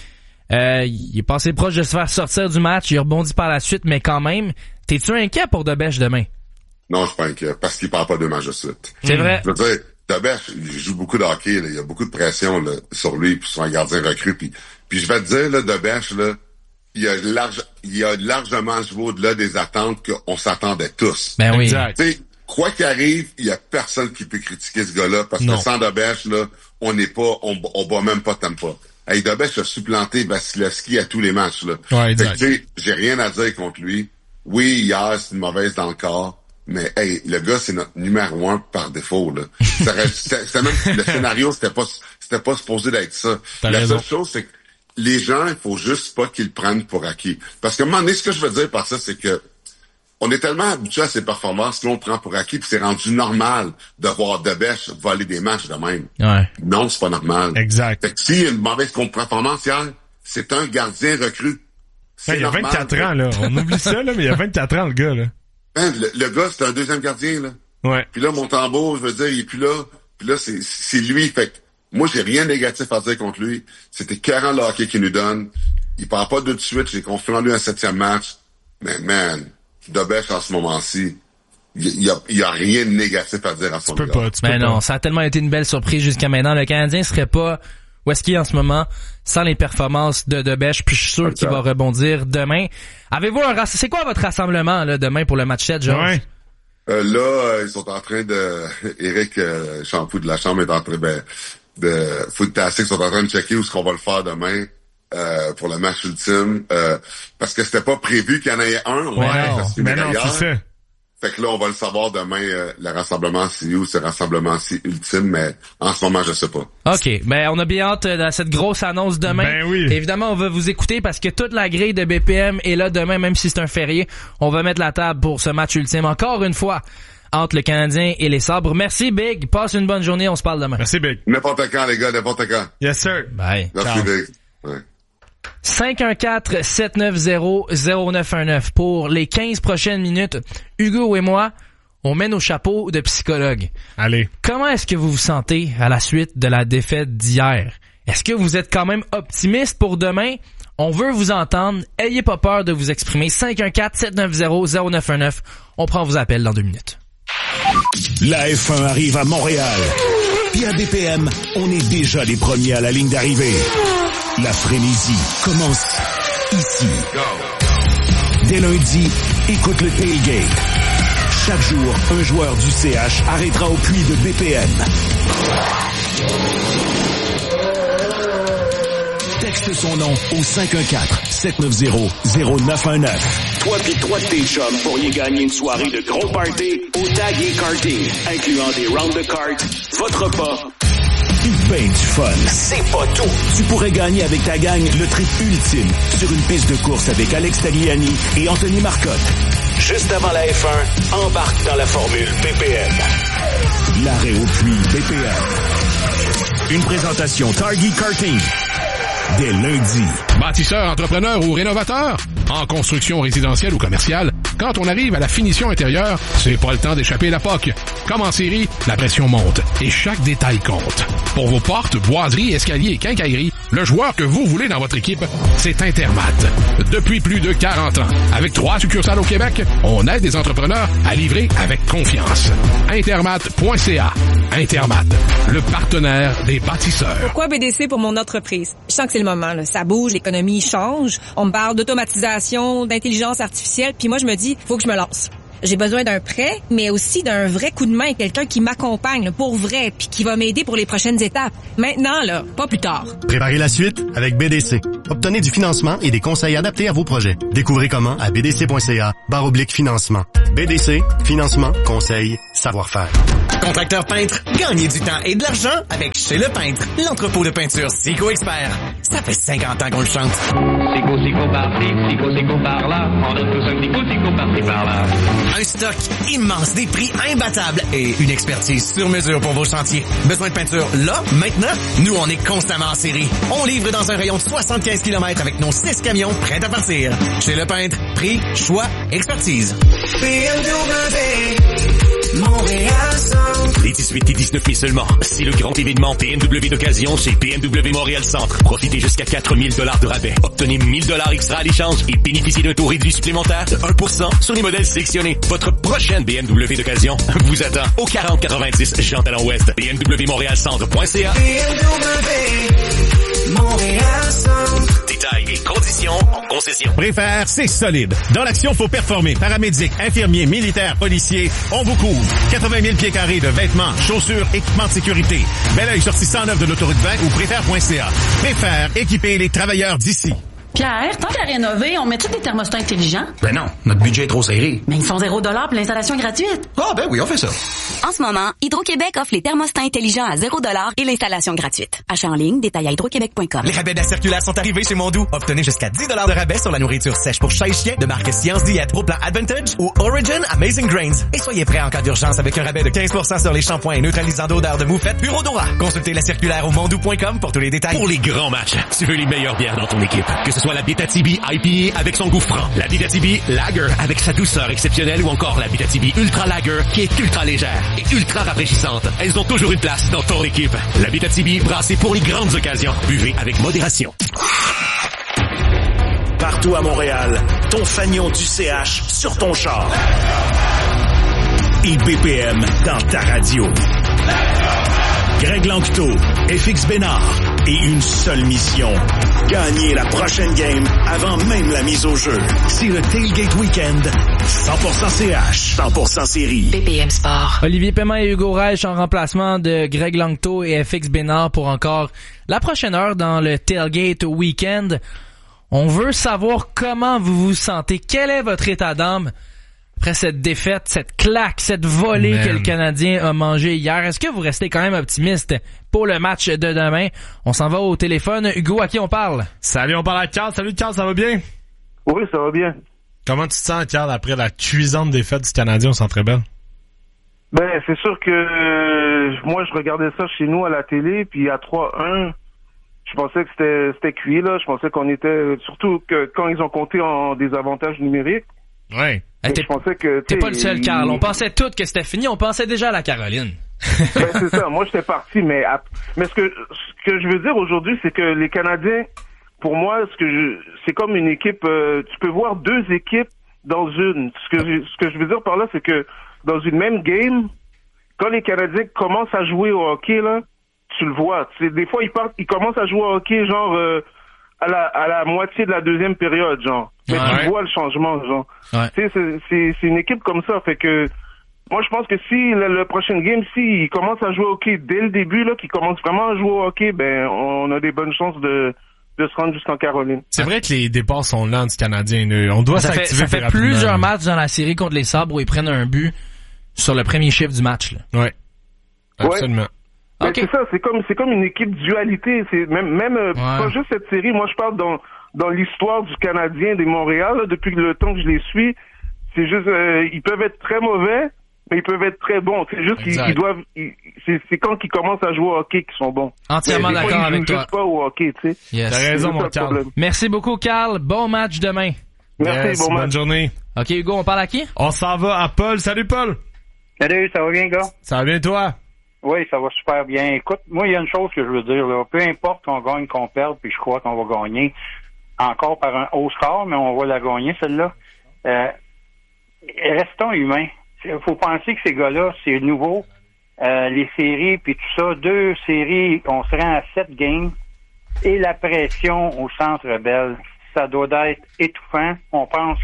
il est passé proche de se faire sortir du match, il a rebondi par la suite, mais quand même, t'es-tu inquiet pour Debèche demain? Non, je suis pas inquiet, parce qu'il part pas 2 matchs de suite. C'est vrai. Je veux dire, Debèche, il joue beaucoup de hockey, là. Il y a beaucoup de pression, là, sur lui, puis sur un gardien recru, puis je vais te dire, là, Debèche, là, il a largement joué au-delà des attentes qu'on s'attendait tous. Ben oui. Tu sais, quoi qu'il arrive, il y a personne qui peut critiquer ce gars-là, parce que sans Debèche, là, on bat même pas Tampa. Hey, Debèche a supplanté Vasilevski à tous les matchs, là. Ouais, exact. Tu sais, j'ai rien à dire contre lui. Oui, hier, c'est une mauvaise dans le corps. Mais hey, le gars, c'est notre numéro 1 par défaut, là. C'était même le scénario, c'était pas supposé d'être ça. La seule chose, c'est que les gens, il faut juste pas qu'ils le prennent pour acquis. Parce que à un moment donné, ce que je veux dire par ça, c'est que on est tellement habitué à ces performances que l'on prend pour acquis, puis c'est rendu normal de voir Debèche voler des matchs de même. Ouais. Non, c'est pas normal. Exact. Fait que s'il y a une mauvaise contre-performance hier, c'est un gardien recru. Il y a 24 ans, là. On oublie ça, là, mais il y a 24 ans, le gars, là. Le gars, c'est un deuxième gardien, là. Ouais. Puis là, Montembeault, je veux dire, il est plus là. Puis là, c'est lui. Fait que moi, j'ai rien de négatif à dire contre lui. C'était 40 le hockey qu'il nous donne. Il part pas de suite. J'ai confié en lui un 7e match. Mais man, Debèche, en ce moment-ci, il y a rien de négatif à dire à son égard. Mais non, ça a tellement été une belle surprise jusqu'à maintenant. Le Canadien serait pas où est-ce qu'il est en ce moment sans les performances de Debèche, puis je suis sûr qu'il va rebondir demain. Avez-vous c'est quoi votre rassemblement là demain pour le match 7, Georges? Ouais. Là, ils sont en train de Éric Champoux de la Chambre est en train de Foot-Tastic sont en train de checker où est-ce qu'on va le faire demain pour le match ultime parce que c'était pas prévu qu'il y en ait un. Mais non, c'est ça. Fait que là, on va le savoir demain, le rassemblement, c'est où, ce rassemblement-ci ultime, mais en ce moment, je sais pas. OK. Ben, on a bien hâte à cette grosse annonce demain. Ben oui. Évidemment, on va vous écouter parce que toute la grille de BPM est là demain, même si c'est un férié. On va mettre la table pour ce match ultime, encore une fois, entre le Canadien et les Sabres. Merci, Big. Passe une bonne journée. On se parle demain. Merci, Big. N'importe quand, les gars, n'importe quand. Yes, sir. Bye. Merci, Ciao. Big. Ouais. 514-790-0919 pour les 15 prochaines minutes. Hugo et moi, on met nos chapeaux de psychologue. Allez. Comment est-ce que vous vous sentez à la suite de la défaite d'hier? Est-ce que vous êtes quand même optimiste pour demain? On veut vous entendre. Ayez pas peur de vous exprimer. 514-790-0919. On prend vos appels dans 2 minutes. La F1 arrive à Montréal. Puis à BPM, on est déjà les premiers à la ligne d'arrivée. La frénésie commence ici. Dès lundi, écoute le tailgate. Chaque jour, un joueur du CH arrêtera au puits de BPM. Texte son nom au 514-790-0919. Toi pis 3 de tes chums pourriez gagner une soirée de gros party au Tag et Karting, incluant des rounds de cartes, votre repas, ben du fun. C'est pas tout. Tu pourrais gagner avec ta gang le trip ultime sur une piste de course avec Alex Tagliani et Anthony Marcotte. Juste avant la F1, embarque dans la formule BPM. L'arrêt au puits BPM. Une présentation Target Karting. Dès lundi. Bâtisseur, entrepreneur ou rénovateur? En construction résidentielle ou commerciale, quand on arrive à la finition intérieure, c'est pas le temps d'échapper la POC. Comme en série, la pression monte et chaque détail compte. Pour vos portes, boiseries, escaliers et quincailleries, le joueur que vous voulez dans votre équipe, c'est Intermat. Depuis plus de 40 ans, avec 3 succursales au Québec, on aide les entrepreneurs à livrer avec confiance. Intermat.ca. Intermat, le partenaire des bâtisseurs. Pourquoi BDC pour mon entreprise? Je sens que c'est le moment, là. Ça bouge, l'économie change. On me parle d'automatisation, d'intelligence artificielle, puis moi je me dis, faut que je me lance. J'ai besoin d'un prêt, mais aussi d'un vrai coup de main, quelqu'un qui m'accompagne là, pour vrai, puis qui va m'aider pour les prochaines étapes. Maintenant, là, pas plus tard. Préparez la suite avec BDC. Obtenez du financement et des conseils adaptés à vos projets. Découvrez comment à bdc.ca/financement. BDC, financement, conseils, savoir-faire. Contracteur peintre, gagnez du temps et de l'argent avec Chez Le Peintre, l'entrepôt de peinture Sico Expert. Ça fait 50 ans qu'on le chante. Sico par-ci, Sico par-là, on a tous un petit coup Sico par-ci par-là. Un stock immense, des prix imbattables et une expertise sur mesure pour vos chantiers. Besoin de peinture là, maintenant? Nous, on est constamment en série. On livre dans un rayon de 75 km avec nos 6 camions prêts à partir. Chez Le Peintre, prix, choix, expertise. Montréal Centre. Les 18 et 19 mai seulement. C'est le grand événement BMW d'occasion chez BMW Montréal Centre. Profitez jusqu'à 4 000 $ de rabais. Obtenez 1 000 $ extra à l'échange et bénéficiez d'un taux réduit supplémentaire de 1% sur les modèles sélectionnés. Votre prochaine BMW d'occasion vous attend au 4090 Jean Talon Ouest. BMWmontréalcentre.ca. BMW Montréal Centre. Détails et conditions en concession. Préfère, c'est solide. Dans l'action, faut performer. Paramédics, infirmiers, militaires, policiers, on vous couvre. 80 000 pieds carrés de vêtements, chaussures, équipements de sécurité. Belleuil sortie 109 de l'autoroute 20 ou préfère.ca. Préfère, équiper les travailleurs d'ici. Pierre, tant qu'à rénover, on met tous des thermostats intelligents? Ben non, notre budget est trop serré. Mais ils font 0$ pour l'installation gratuite. Ah ben oui, on fait ça. En ce moment, Hydro-Québec offre les thermostats intelligents à 0$ et l'installation gratuite. Achat en ligne, détail à hydroquebec.com. Les rabais de la circulaire sont arrivés chez Mondou. Obtenez jusqu'à 10$ de rabais sur la nourriture sèche pour chat et chien de marque Science Diète, Pro Plan Advantage ou Origin Amazing Grains. Et soyez prêts en cas d'urgence avec un rabais de 15% sur les shampoings et neutralisants d'odeur de moufette Bureau Dora. Consultez la circulaire au mondou.com pour tous les détails. Pour les grands matchs, tu veux les meilleures bières dans ton équipe. Que ce soit la Abitibi IPA avec son goût franc, la Abitibi Lager avec sa douceur exceptionnelle ou encore la Abitibi Ultra Lager qui est ultra légère et ultra rafraîchissante. Elles ont toujours une place dans ton équipe. La Abitibi brassée pour les grandes occasions. Buvez avec modération. Partout à Montréal, ton fanion du CH sur ton char. IBPM dans ta radio. Greg Lanctot, FX Bénard et une seule mission. Gagner la prochaine game avant même la mise au jeu. C'est le Tailgate Weekend. 100% CH, 100% série. BPM Sport. Olivier Paiement et Hugo Reich en remplacement de Greg Lanctot et FX Bénard pour encore la prochaine heure dans le Tailgate Weekend. On veut savoir comment vous vous sentez. Quel est votre état d'âme après cette défaite, cette claque, cette volée que le Canadien a mangé hier? Est-ce que vous restez quand même optimiste pour le match de demain? On s'en va au téléphone. Hugo, à qui on parle? Salut, on parle à Carl. Salut Carl, ça va bien? Oui, ça va bien. Comment tu te sens, Carl, après la cuisante défaite du Canadien au Centre Bell? Ben, c'est sûr que moi, je regardais ça chez nous à la télé, puis à 3-1, je pensais que c'était cuit, là. Je pensais qu'on était... Surtout que quand ils ont compté en désavantage numérique. Ouais. Je pensais que... T'es pas le seul, Carl. On pensait tous que c'était fini. On pensait déjà à la Caroline. Ben, c'est ça. Moi, j'étais parti, mais ce que je veux dire aujourd'hui, c'est que les Canadiens, pour moi, c'est comme une équipe... tu peux voir deux équipes dans une. Ce que je veux dire par là, c'est que dans une même game, quand les Canadiens commencent à jouer au hockey, là, tu le vois. Des fois, ils commencent à jouer au hockey, genre... à la moitié de la deuxième période, genre. Mais tu vois le changement, genre. Ouais. Tu sais, c'est une équipe comme ça, fait que moi je pense que si le prochain game, si il commence à jouer au hockey dès le début, là, qu'il commence vraiment à jouer au hockey, ben on a des bonnes chances de se rendre jusqu'en Caroline. C'est vrai que les départs sont lents du Canadien. On doit s'activer. Ça fait plusieurs matchs dans la série contre les Sabres où ils prennent un but sur le premier chiffre du match, là. Ouais. Absolument. Ouais. Okay. C'est ça, c'est comme une équipe dualité. C'est même pas juste cette série. Moi, je parle dans l'histoire du Canadien des Montréal là, depuis le temps que je les suis. C'est juste, ils peuvent être très mauvais, mais ils peuvent être très bons. C'est juste qu'ils doivent. C'est quand ils commencent à jouer au hockey qu'ils sont bons. Entièrement d'accord avec toi. Ils jouent juste pas au hockey, tu sais. Yes. T'as raison, mon Carl. Merci beaucoup, Carl. Bon match demain. Merci, bon match. Bonne journée. Ok, Hugo, on parle à qui? On s'en va à Paul. Salut, Paul. Salut, ça va bien, gars? Ça va bien, toi? Oui, ça va super bien. Écoute, moi, il y a une chose que je veux dire, là. Peu importe qu'on gagne, qu'on perde, puis je crois qu'on va gagner encore par un haut score, mais on va la gagner, celle-là. Restons humains. Il faut penser que ces gars-là, c'est nouveau. les séries puis tout ça, 2 séries, on se rend à 7 games et la pression au Centre Bell, ça doit être étouffant. Moi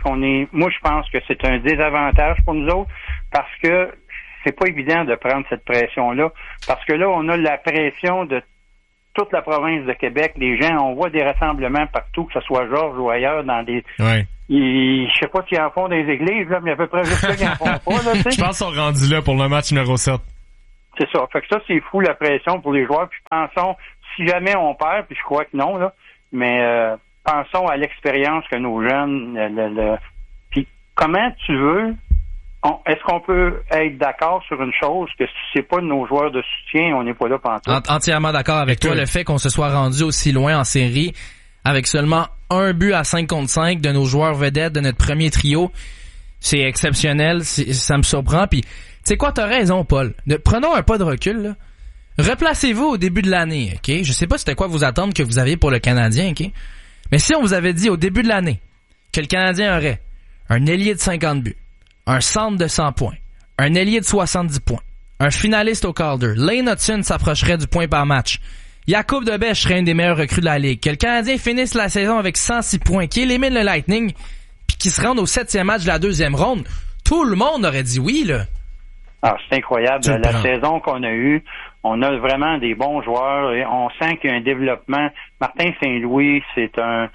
je pense que c'est un désavantage pour nous autres parce que c'est pas évident de prendre cette pression-là parce que là, on a la pression de toute la province de Québec. Les gens, on voit des rassemblements partout, que ce soit Georges ou ailleurs, dans des... Ouais. Je sais pas s'ils en font des églises, là, mais à peu près juste ça qu'ils en font pas, là, tu sais. Je pense qu'ils sont rendus là pour le match numéro 7. C'est ça. Fait que ça, c'est fou, la pression pour les joueurs. Puis pensons, si jamais on perd, puis je crois que non, là, mais pensons à l'expérience que nos jeunes... Puis comment tu veux... Est-ce qu'on peut être d'accord sur une chose, que si c'est pas de nos joueurs de soutien, on n'est pas là pantoute? Entièrement d'accord avec toi. Le fait qu'on se soit rendu aussi loin en série, avec seulement un but à 5 contre 5 de nos joueurs vedettes de notre premier trio, c'est exceptionnel, ça me surprend. Puis, tu sais quoi, t'as raison, Paul. Prenons un pas de recul, là. Replacez-vous au début de l'année, OK? Je sais pas c'était quoi vos attentes que vous aviez pour le Canadien, OK? Mais si on vous avait dit au début de l'année que le Canadien aurait un ailier de 50 buts, un centre de 100 points, un ailier de 70 points, un finaliste au Calder, Lane Hudson s'approcherait du point par match, Jakub Debèche serait une des meilleures recrues de la Ligue, que le Canadien finisse la saison avec 106 points, qu'il élimine le Lightning, puis qu'il se rende au 7e match de la 2e ronde, tout le monde aurait dit oui, là. Ah, c'est incroyable. La saison qu'on a eue, on a vraiment des bons joueurs et on sent qu'il y a un développement. Martin Saint-Louis, il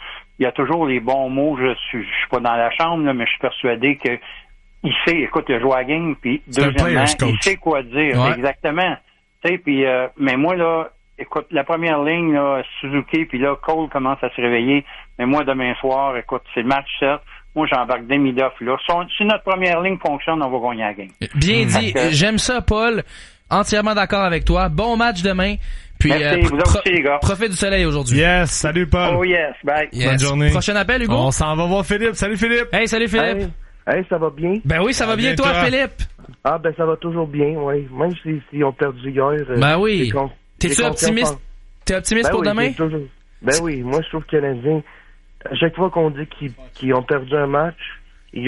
y a toujours les bons mots. Je suis pas dans la chambre, là, mais je suis persuadé que il sait, écoute, il a joué à la game, puis deuxièmement, il sait quoi dire. Ouais. Exactement. Tu sais, puis mais moi, là, écoute, la première ligne, là, Suzuki, puis là, Cole commence à se réveiller. Mais moi, demain soir, écoute, c'est le match 7. Moi, j'embarque Demidov, là. Si notre première ligne fonctionne, on va gagner la game. Bien dit. J'aime ça, Paul. Entièrement d'accord avec toi. Bon match demain. Puis, merci, vous aussi, les gars. Profite du soleil aujourd'hui. Yes, salut, Paul. Oh yes, bye. Yes. Bonne journée. Prochain appel, Hugo. On s'en va voir Philippe. Salut, Philippe. Hey, salut, Philippe. Hey, ça va bien? Ben oui, ça va bien, toi, Philippe? Ah, ben ça va toujours bien, oui. Même si on perdu hier. Ben oui. T'es-tu optimiste? T'es optimiste pour demain? Ben oui, moi je trouve que les Canadiens, à chaque fois qu'on dit qu'ils ont perdu un match, ils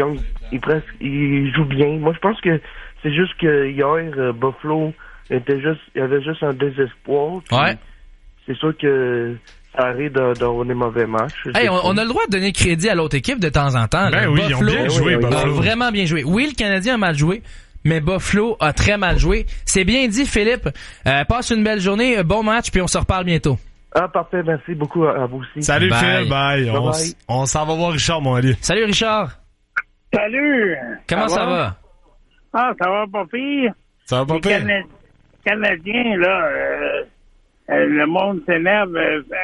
jouent bien. Moi je pense que c'est juste que hier, Buffalo il y avait juste un désespoir. Ouais. C'est sûr que ça arrive d'avoir des mauvais matchs. Hey, on a le droit de donner crédit à l'autre équipe de temps en temps. Ben oui, Buffalo, ils ont bien joué, Buffalo. A vraiment bien joué. Oui, le Canadien a mal joué, mais Buffalo a très mal joué. C'est bien dit, Philippe. Passe une belle journée, bon match, puis on se reparle bientôt. Ah, parfait, merci beaucoup à vous aussi. Salut, Phil, bye. On s'en va voir Richard, mon Ali. Salut, Richard. Salut. Comment ça va? Ah, ça va pas pire. Ça va pas pire? Canadiens, là, le monde s'énerve.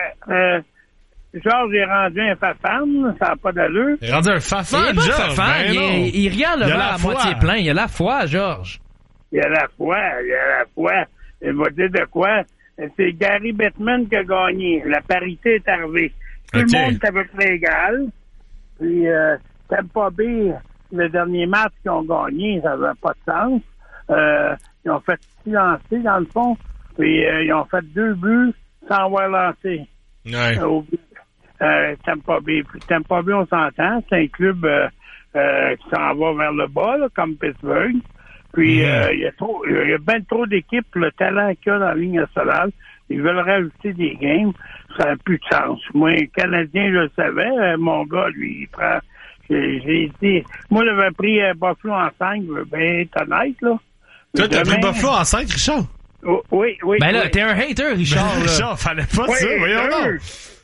Georges est rendu un fafan, ça n'a pas d'allure. Il est rendu un fafan, Georges? Ben il regarde le verre à moitié plein. Il a la foi, Georges. Il a la foi. Il va dire de quoi? C'est Gary Bettman qui a gagné. La parité est arrivée. Tout le monde est à peu près égal. Puis, Tampa Bay, le dernier match qu'ils ont gagné, ça n'avait pas de sens. Ils ont fait 6 lancers, dans le fond. Puis, ils ont fait 2 buts sans avoir lancé. Ouais. Tampa Bay. Puis, Tampa Bay, on s'entend. C'est un club qui s'en va vers le bas, là, comme Pittsburgh. Puis, il y a bien trop d'équipes pour le talent qu'il y a dans la ligne nationale. Ils veulent rajouter des games. Ça n'a plus de sens. Moi, Canadien, je le savais. Mon gars, lui, il prend... J'ai dit... Moi, j'avais pris Buffalo en 5, ben, être honnête, là. Toi, t'as pris Buffalo en 5, Richard? Oh, oui. Ben là, t'es un hater, Richard. Ben, Richard, fallait pas ça, voyons donc.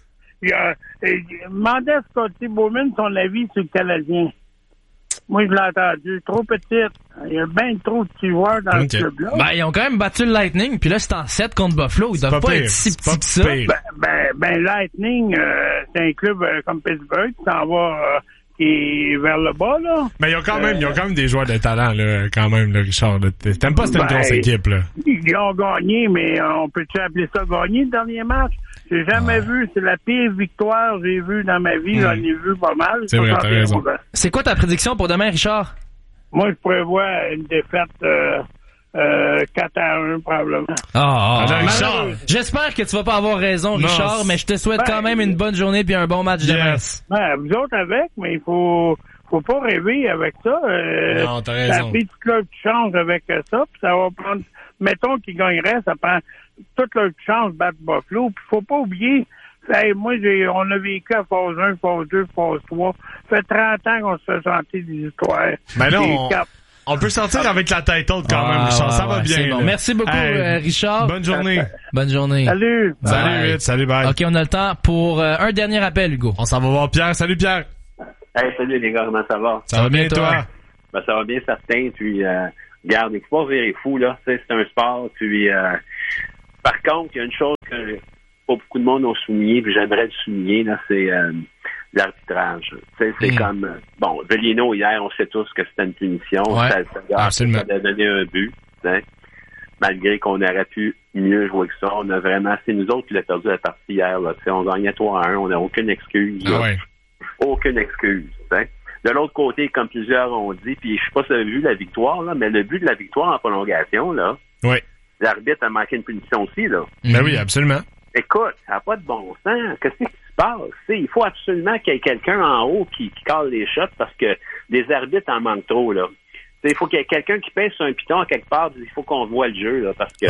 Demandez à Scotty Bowman son avis sur le Canadien. Moi, je l'ai entendu. Trop petite. Il y a bien trop de petits joueurs dans le club-là. Ben, ils ont quand même battu le Lightning, puis là, c'est en 7 contre Buffalo. Ils doivent pas être si petits que ça. Ben, Lightning, c'est un club comme Pittsburgh qui s'en va qui est vers le bas, là. Mais ils ont quand même des joueurs de talent, là, quand même, là, Richard. T'aimes pas cette grosse équipe, là? Ils ont gagné, mais on peut-tu appeler ça gagner, le dernier match? J'ai jamais vu. C'est la pire victoire que j'ai vue dans ma vie. J'en ai vu pas mal. C'est vrai, t'as raison. C'est quoi ta prédiction pour demain, Richard? Moi, je prévois une défaite 4-1, probablement. Richard! J'espère que tu vas pas avoir raison, Richard, mais je te souhaite quand même une bonne journée puis un bon match demain. Ben, vous autres avec, mais il faut pas rêver avec ça. Non, t'as raison. La petite club qui change avec ça, puis ça va mettons qu'ils gagneraient, ça prend toute leur chance de battre Buffalo. Puis faut pas oublier, moi, on a vécu à phase 1, phase 2, phase 3. Ça fait 30 ans qu'on se fait chanter des histoires. Ben non, on peut sortir avec la title quand même, Richard. Ça va bien. Bon. Merci beaucoup, Richard. Bonne journée. Bonne journée. Salut. Salut, bye. OK, on a le temps pour un dernier appel, Hugo. On s'en va voir Pierre. Salut, Pierre. Hey, salut les gars, comment ça va? Ça va bien, toi? Ben, ça va bien, certain. Puis, regarde, il faut pas virer fou, là. Tu sais, c'est un sport. Puis, par contre, il y a une chose que pas beaucoup de monde ont souligné, puis j'aimerais le souligner, là, c'est l'arbitrage. Tu sais, c'est comme, bon, Velino, hier, on sait tous que c'était une punition. Ouais, ça a donné un but, tu sais. Malgré qu'on aurait pu mieux jouer que ça. On a vraiment, c'est nous autres qui l'avons perdu la partie hier, là. Tu sais, on gagnait 3-1, on n'a aucune excuse, là. Ouais. Aucune excuse, tu sais. De l'autre côté, comme plusieurs ont dit, puis je sais pas si vous avez vu la victoire, là, mais le but de la victoire en prolongation, là. Oui. L'arbitre a manqué une punition aussi, là. Ben oui, absolument. Écoute, ça n'a pas de bon sens. Qu'est-ce qui se passe? T'sais, il faut absolument qu'il y ait quelqu'un en haut qui cale les shots parce que les arbitres en manquent trop, là. T'sais, il faut qu'il y ait quelqu'un qui pèse sur un piton à quelque part. Il faut qu'on voit le jeu, là, parce que...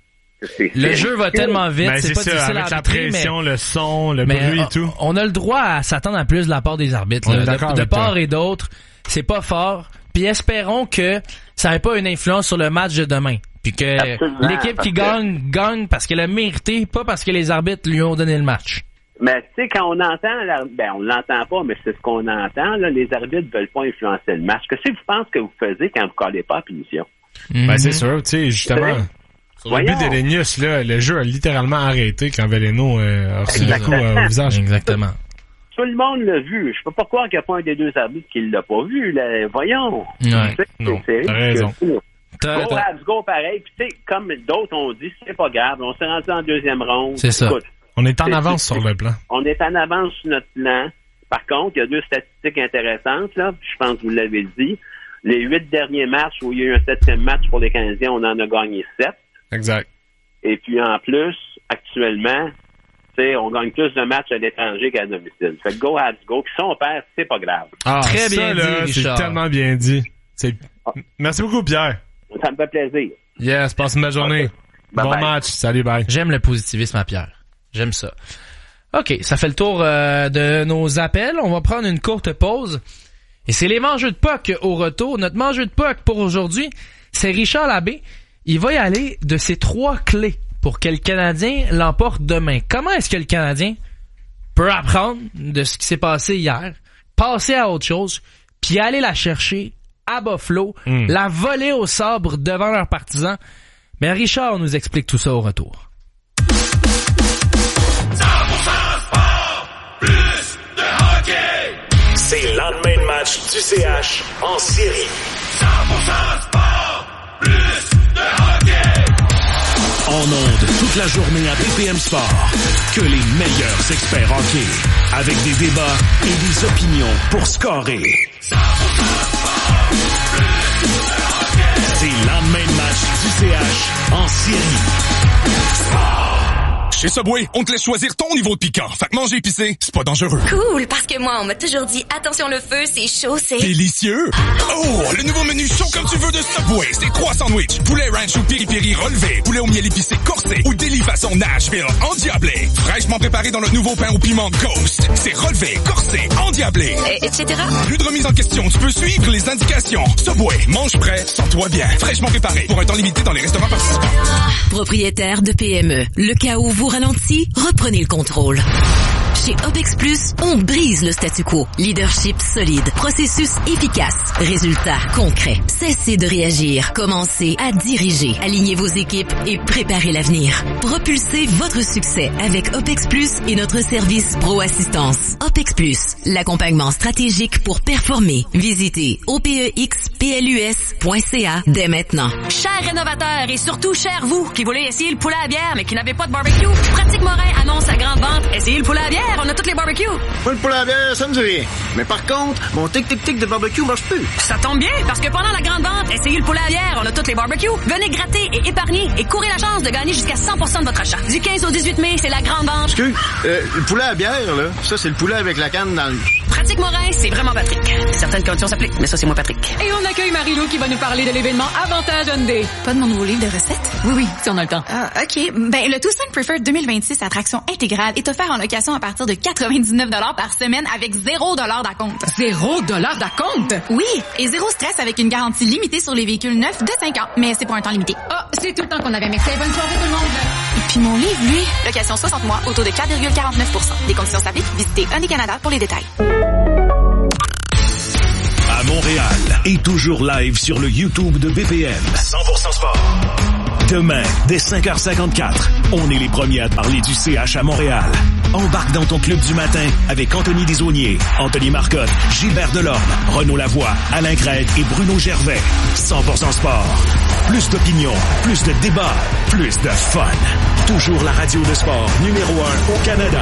Le jeu va tellement vite, ben, c'est pas ça, difficile avec à arbitrer, la pression, mais... le son, le bruit et tout. On a le droit à s'attendre à plus de la part des arbitres. Là. De part et d'autre, c'est pas fort. Puis espérons que ça n'ait pas une influence sur le match de demain. Puis que l'équipe qui gagne parce qu'elle a mérité, pas parce que les arbitres lui ont donné le match. Mais tu sais, quand on entend, on l'entend pas, mais c'est ce qu'on entend, là, les arbitres veulent pas influencer le match. Qu'est-ce que vous pensez que vous faisiez quand vous collez pas à punition? Ben c'est sûr, tu sais, justement. Sur le but d'Elenius, là, le jeu a littéralement arrêté quand Veleno a reçu le coup au visage. Exactement. Tout le monde l'a vu. Je peux pas croire qu'il n'y a pas un des deux arbitres qui l'a pas vu. Là. Voyons. Ouais. Non, t'as raison. Go Habs, go pareil. Puis tu sais, comme d'autres ont dit, c'est pas grave. On s'est rendu en deuxième ronde. C'est ça. Écoute, on est en avance sur le plan. On est en avance sur notre plan. Par contre, il y a deux statistiques intéressantes, là. Je pense que vous l'avez dit. Les 8 derniers matchs où il y a eu un 7e match pour les Canadiens, on en a gagné 7. Exact. Et puis en plus, actuellement, on gagne plus de matchs à l'étranger qu'à domicile. Fait que go Habs go. Puis si on perd, c'est pas grave. Ah, très bien dit, Richard. C'est tellement bien dit. Merci beaucoup, Pierre. Ça me fait plaisir. Yes, passe une belle journée. Bon match. Salut, bye. J'aime le positivisme à Pierre. J'aime ça. OK, ça fait le tour de nos appels. On va prendre une courte pause. Et c'est les mangeux de puck au retour. Notre mangeux de puck pour aujourd'hui, c'est Richard Labbé. Il va y aller de ses 3 clés pour que le Canadien l'emporte demain. Comment est-ce que le Canadien peut apprendre de ce qui s'est passé hier, passer à autre chose, puis aller la chercher à Buffalo, la voler au sabre devant leurs partisans? Mais Richard nous explique tout ça au retour. 100% sport, plus de hockey. C'est le lendemain de match du CH en série. 100% sport, plus de hockey. En ondes toute la journée à BPM Sport. Que les meilleurs experts hockey. Avec des débats et des opinions pour scorer. 100% sport, plus de hockey. C'est le lendemain de match du CH en série. Sport. Chez Subway, on te laisse choisir ton niveau de piquant. Fait que manger épicé, c'est pas dangereux. Cool, parce que moi, on m'a toujours dit, attention le feu, c'est chaud, c'est... Délicieux! Oh, le nouveau menu chaud comme tu veux de Subway, c'est 3 sandwichs, poulet ranch ou piri-piri relevé, poulet au miel épicé corsé ou délit façon Nashville endiablé. Fraîchement préparé dans notre nouveau pain au piment Ghost. C'est relevé, corsé, endiablé. Etc. Plus de remise en question, tu peux suivre les indications. Subway, mange prêt, sens-toi bien. Fraîchement préparé pour un temps limité dans les restaurants participants. Propriétaire de PME, le cas où vous ralentit, reprenez le contrôle. Chez OPEX Plus, on brise le statu quo. Leadership solide, processus efficace, résultats concrets. Cessez de réagir, commencez à diriger. Alignez vos équipes et préparez l'avenir. Propulsez votre succès avec OPEX Plus et notre service Pro Assistance. OPEX Plus, l'accompagnement stratégique pour performer. Visitez opexplus.ca dès maintenant. Chers rénovateurs et surtout chers vous qui voulez essayer le poulet à bière mais qui n'avez pas de barbecue, Pratique Morin annonce la grande vente. Essayez le poulet à bière, on a toutes les barbecues. Moi, le poulet à bière, ça me dit rien. Mais par contre, mon tic-tic-tic de barbecue marche plus. Ça tombe bien, parce que pendant la grande vente, essayez le poulet à bière, on a toutes les barbecues. Venez gratter et épargner et courez la chance de gagner jusqu'à 100% de votre achat. Du 15 au 18 mai, c'est la grande vente. Le poulet à bière, là, ça, c'est le poulet avec la canne dans le... Pratique Morin, c'est vraiment Patrick. Certaines conditions s'appliquent, mais ça, c'est moi, Patrick. Et on accueille Marie-Lou qui va nous parler de l'événement Avantage Hyundai. Pas de mon nouveau livre de recettes? Oui, si on a le temps. Ah, OK. Ben, le Tucson Preferred 2026 attraction intégrale est offert en location à partir de 99 $ par semaine avec 0 $ d'acompte. 0 $ d'acompte? Oui, et zéro stress avec une garantie limitée sur les véhicules neufs de 5 ans. Mais c'est pour un temps limité. Ah, c'est tout le temps qu'on avait. Merci. Bonne soirée tout le monde. Et puis mon livre, lui, location 60 mois, au taux de 4,49 %. Des conditions s'appliquent. Visitez Hyundai Canada pour les détails. À Montréal et toujours live sur le YouTube de BPM. 100% sport. Demain, dès 5h54, on est les premiers à parler du CH à Montréal. Embarque dans ton club du matin avec Anthony Desaulniers, Anthony Marcotte, Gilbert Delorme, Renaud Lavoie, Alain Crête et Bruno Gervais. 100% sport. Plus d'opinion, plus de débats, plus de fun. Toujours la radio de sport numéro 1 au Canada.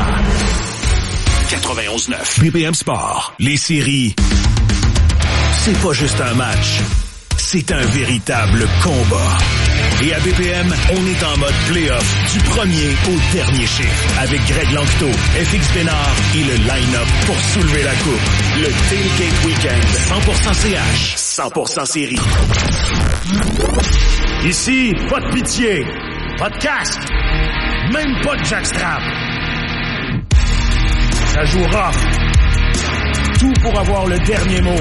91.9 BPM Sport. Les séries, c'est pas juste un match, c'est un véritable combat. Et à BPM, on est en mode play-off du premier au dernier chiffre avec Greg Lanctot, FX Bénard et le line-up pour soulever la coupe. Le Tailgate Weekend, 100% CH, 100% série. Ici, pas de pitié, pas de casque, même pas de jackstrap. Ça joue rough. Tout pour avoir le dernier mot.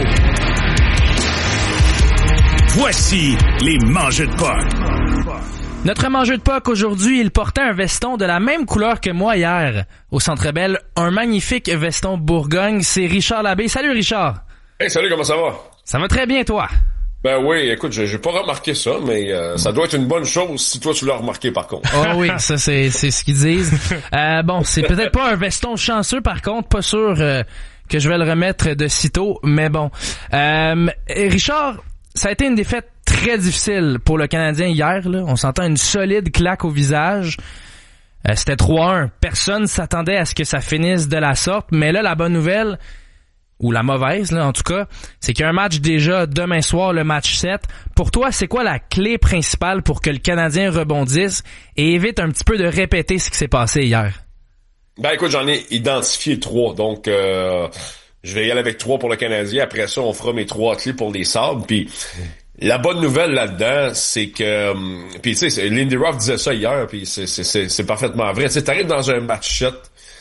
Voici les mangeux de puck. Notre mangeux de puck aujourd'hui, il portait un veston de la même couleur que moi hier au Centre Bell, un magnifique veston Bourgogne. C'est Richard Labbé. Salut Richard. Hey, salut, comment ça va? Ça va très bien, toi? Ben oui, écoute, j'ai pas remarqué ça, mais ça doit être une bonne chose si toi tu l'as remarqué par contre. Oh oui, ça c'est ce qu'ils disent. Bon, c'est peut-être pas un veston chanceux par contre, pas sûr que je vais le remettre de sitôt, mais bon. Richard, ça a été une défaite très difficile pour le Canadien hier, là. On s'entend une solide claque au visage. C'était 3-1. Personne s'attendait à ce que ça finisse de la sorte, mais là, la bonne nouvelle, ou la mauvaise, là, en tout cas, c'est qu'il y a un match déjà demain soir, le match 7. Pour toi, c'est quoi la clé principale pour que le Canadien rebondisse et évite un petit peu de répéter ce qui s'est passé hier? Ben écoute, j'en ai identifié 3, donc je vais y aller avec 3 pour le Canadien. Après ça, on fera mes 3 clés pour les Sabres. Puis la bonne nouvelle là-dedans, c'est que... Puis tu sais, Lindy Ruff disait ça hier, puis c'est parfaitement vrai. Tu sais, t'arrives dans un match 7,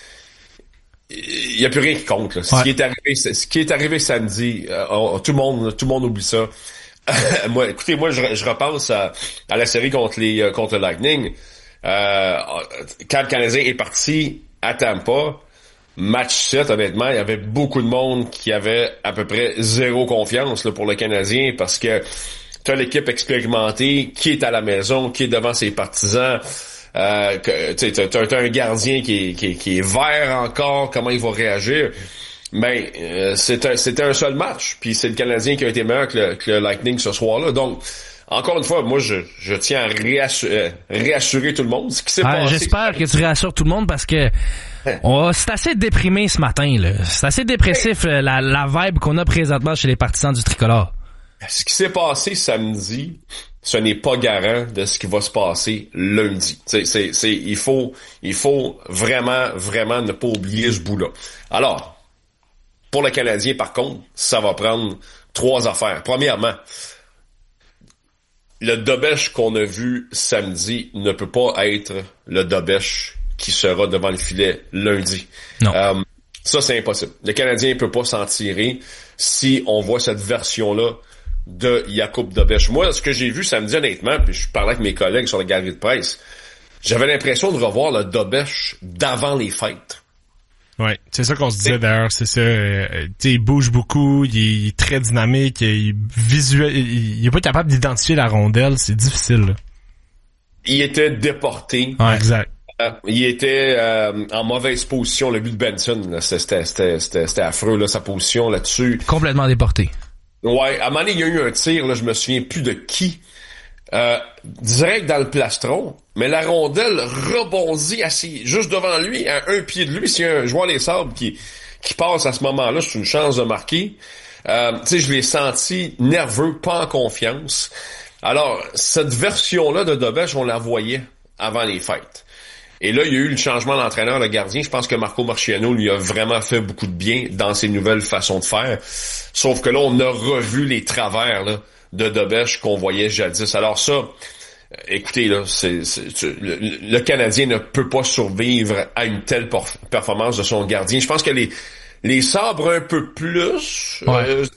il y a plus rien qui compte, là. Ouais. Ce qui est arrivé samedi, tout le monde oublie ça. Moi, écoutez, je repense à la série contre le Lightning. Quand le Canadien est parti à Tampa, match 7, honnêtement, il y avait beaucoup de monde qui avait à peu près zéro confiance là, pour le Canadien parce que t'as l'équipe expérimentée qui est à la maison, qui est devant ses partisans. T'as un gardien qui est vert encore, comment il va réagir. Mais c'était un seul match, puis c'est le Canadien qui a été meilleur que le Lightning ce soir-là. Donc, encore une fois, moi, je tiens à réassurer tout le monde. Ce qui s'est passé. J'espère que tu réassures tout le monde parce que c'est assez déprimé ce matin, là. C'est assez dépressif, la vibe qu'on a présentement chez les partisans du Tricolore. Ce qui s'est passé samedi, ce n'est pas garant de ce qui va se passer lundi. Il faut vraiment ne pas oublier ce bout-là. Alors, pour le Canadien, par contre, ça va prendre 3 affaires. Premièrement, le Dobèche qu'on a vu samedi ne peut pas être le Dobèche qui sera devant le filet lundi. Non. Ça, c'est impossible. Le Canadien ne peut pas s'en tirer si on voit cette version-là de Jakub Dobèche. Moi, ce que j'ai vu samedi, honnêtement, puis je parlais avec mes collègues sur la galerie de presse, j'avais l'impression de revoir le Dobèche d'avant les fêtes. Ouais, c'est ça qu'on se disait d'ailleurs, c'est ça. Il bouge beaucoup, il est très dynamique, il est pas capable d'identifier la rondelle, c'est difficile. Là. Il était déporté. Ouais, exact. Il était en mauvaise position, le but de Benson. Là, c'était affreux, là, sa position là-dessus. Complètement déporté. Ouais, à un moment donné, il y a eu un tir, là, je me souviens plus de qui. Direct dans le plastron, mais la rondelle rebondit juste devant lui, à un pied de lui. S'il y a un joueur des Sabres qui passe à ce moment-là, c'est une chance de marquer. Tu sais, je l'ai senti nerveux, pas en confiance. Alors, cette version-là de Dobèche, on la voyait avant les fêtes. Et là, il y a eu le changement d'entraîneur, le gardien. Je pense que Marco Marciano lui a vraiment fait beaucoup de bien dans ses nouvelles façons de faire. Sauf que là, on a revu les travers là, de Dobèche qu'on voyait jadis. Alors ça, écoutez, là, le Canadien ne peut pas survivre à une telle performance de son gardien. Je pense que les Sabres un peu plus,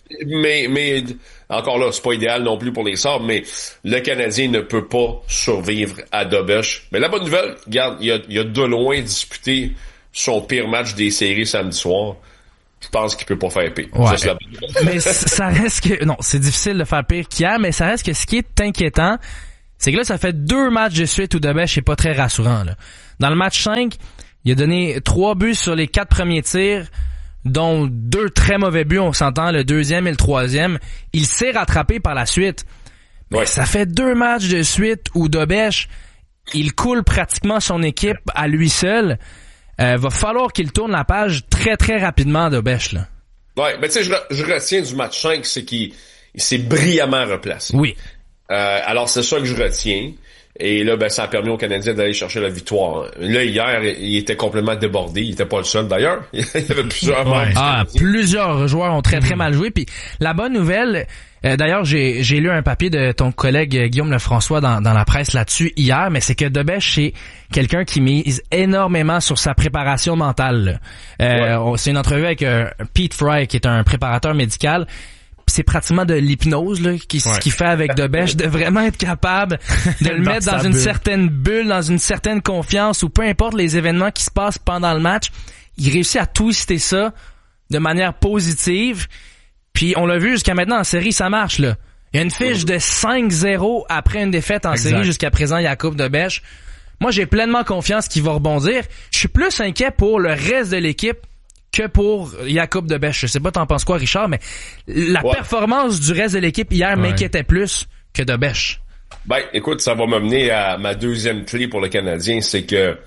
mais encore là, c'est pas idéal non plus pour les Sabres, mais le Canadien ne peut pas survivre à Dobèche. Mais la bonne nouvelle, regarde, il a de loin disputé son pire match des séries samedi soir. Je pense qu'il peut pas faire pire. Ouais. Ça, mais ça reste que... Non, c'est difficile de faire pire qu'hier, mais ça reste que ce qui est inquiétant, c'est que là, ça fait 2 matchs de suite où Dobèche est pas très rassurant. Là. Dans le match 5, il a donné 3 buts sur les 4 premiers tirs, dont 2 très mauvais buts, on s'entend, le 2e et le 3e. Il s'est rattrapé par la suite. Mais ça fait 2 matchs de suite où Dobèche, il coule pratiquement son équipe à lui seul. Va falloir qu'il tourne la page très très rapidement, Dobèche, là. Ouais, mais tu sais, je retiens du match 5, c'est qu'il s'est brillamment replacé. Oui. Alors c'est ça que je retiens. Et là, ben, ça a permis aux Canadiens d'aller chercher la victoire. Là, hier, il était complètement débordé. Il était pas le seul, d'ailleurs. Il y avait plusieurs membres. Plusieurs joueurs ont très, très mal joué. Puis la bonne nouvelle, d'ailleurs, j'ai lu un papier de ton collègue Guillaume Lefrançois dans la presse là-dessus hier, mais c'est que Dobèche, c'est quelqu'un qui mise énormément sur sa préparation mentale. C'est une entrevue avec Pete Fry, qui est un préparateur médical. C'est pratiquement de l'hypnose là ce qu'il fait avec Dobèche, de vraiment être capable de le mettre dans une certaine bulle, dans une certaine confiance, ou peu importe les événements qui se passent pendant le match, il réussit à twister ça de manière positive. Puis on l'a vu jusqu'à maintenant en série, ça marche là. Il y a une fiche de 5-0 après une défaite en série jusqu'à présent, Jakub Dobèche. Moi, j'ai pleinement confiance qu'il va rebondir. Je suis plus inquiet pour le reste de l'équipe que pour Jakub Dobèche. Je sais pas t'en penses quoi, Richard, mais la performance du reste de l'équipe hier m'inquiétait plus que Dobèche. Ben, écoute, ça va m'amener à ma deuxième clé pour le Canadien, c'est que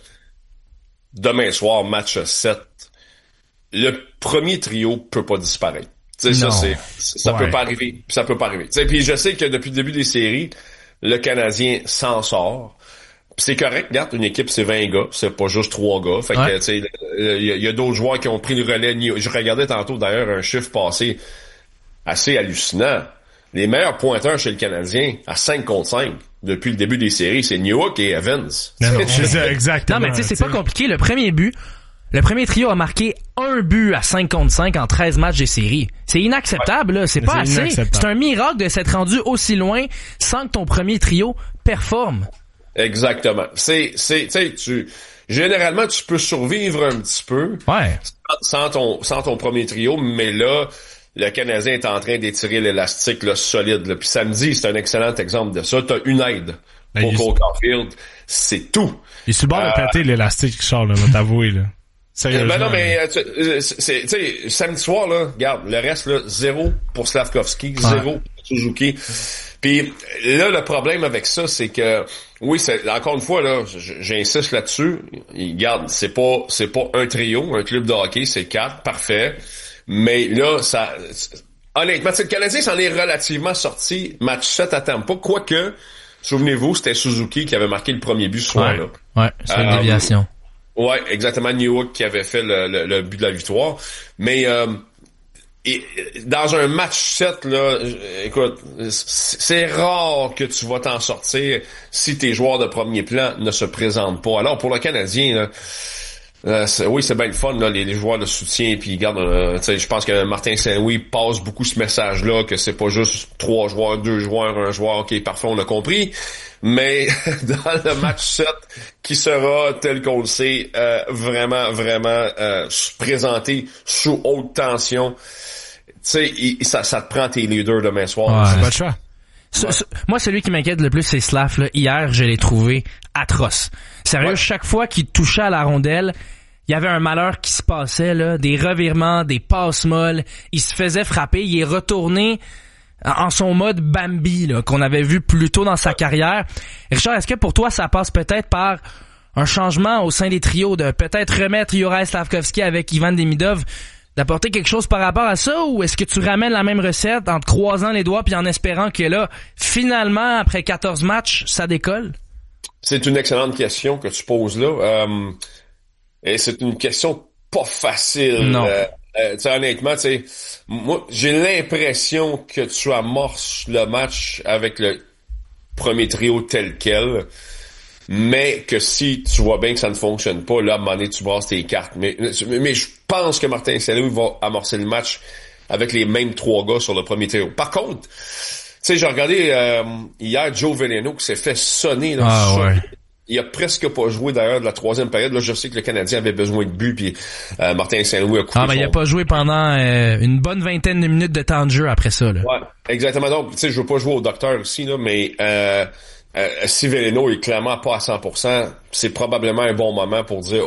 demain soir, match 7, le premier trio peut pas disparaître. Tu sais, ça peut pas arriver. Ça peut pas arriver. Tu sais, puis je sais que depuis le début des séries, le Canadien s'en sort. C'est correct, regarde, une équipe, c'est 20 gars, c'est pas juste 3 gars. Fait que, tu sais, il y a d'autres joueurs qui ont pris le relais. Je regardais tantôt, d'ailleurs, un chiffre passé assez hallucinant. Les meilleurs pointeurs chez le Canadien, à 5 contre 5, depuis le début des séries, c'est Newhook et Evans. Non, exactement. Non, mais tu sais, c'est pas compliqué. Le premier trio a marqué 1 but à 5 contre 5 en 13 matchs des séries. C'est inacceptable, là. C'est pas assez. C'est un miracle de s'être rendu aussi loin sans que ton premier trio performe. Exactement. Généralement, tu peux survivre un petit peu. Sans ton premier trio, mais là, le Canadien est en train d'étirer l'élastique, là, solide, là. Puis samedi, c'est un excellent exemple de ça. T'as une aide pour Cole Caulfield. C'est tout. Il est sur le bord de péter l'élastique, Richard, là, va t'avouer, là. Ben non, mais, tu sais, samedi soir, là, regarde, le reste, là, 0 pour Slavkovski, 0 pour Suzuki. Puis là, le problème avec ça, c'est que, oui, encore une fois, là, j'insiste là-dessus. Regarde, c'est pas un trio, un club de hockey, c'est 4, parfait. Mais là, honnêtement, le Canadien s'en est relativement sorti match 7 à Tampa, quoique, souvenez-vous, c'était Suzuki qui avait marqué le premier but ce soir-là. Ouais, c'est une déviation. Ouais, exactement, Newhook qui avait fait le but de la victoire. Mais dans un match 7, là, écoute, c'est rare que tu vas t'en sortir si tes joueurs de premier plan ne se présentent pas. Alors, pour le Canadien, là, oui, c'est bien le fun, là, les joueurs de soutien, puis regarde, je pense que Martin Saint-Louis passe beaucoup ce message-là, que c'est pas juste 3 joueurs, 2 joueurs, 1 joueur, ok, parfait, on l'a compris. Mais dans le match 7, qui sera, tel qu'on le sait, vraiment présenté sous haute tension, tu sais, ça te prend tes leaders demain soir. Pas de choix. Moi, celui qui m'inquiète le plus, c'est Slav. Là. Hier, je l'ai trouvé atroce. Sérieux, chaque fois qu'il touchait à la rondelle, il y avait un malheur qui se passait, là, des revirements, des passes molles. Il se faisait frapper. Il est retourné en son mode Bambi, là, qu'on avait vu plus tôt dans sa carrière. Richard, est-ce que pour toi, ça passe peut-être par un changement au sein des trios, de peut-être remettre Juraj Slavkovski avec Ivan Demidov, d'apporter quelque chose par rapport à ça, ou est-ce que tu ramènes la même recette en te croisant les doigts puis en espérant que là, finalement, après 14 matchs, ça décolle? C'est une excellente question que tu poses là. Et c'est une question pas facile. Non. Honnêtement, moi, j'ai l'impression que tu amorces le match avec le premier trio tel quel, mais que si tu vois bien que ça ne fonctionne pas, là, à un moment donné, tu brasses tes cartes. Mais je pense que Martin Saint-Louis va amorcer le match avec les mêmes 3 gars sur le premier trio. Par contre, j'ai regardé hier Joe Veleno qui s'est fait sonner. Là, ouais. Il a presque pas joué d'ailleurs de la 3e période. Là, je sais que le Canadien avait besoin de but, puis Martin Saint-Louis a coupé il a pas joué pendant une bonne vingtaine de minutes de temps de jeu après ça. Là. Ouais, exactement. Donc, je veux pas jouer au docteur aussi, là, mais si Veleno est clairement pas à 100%, c'est probablement un bon moment pour dire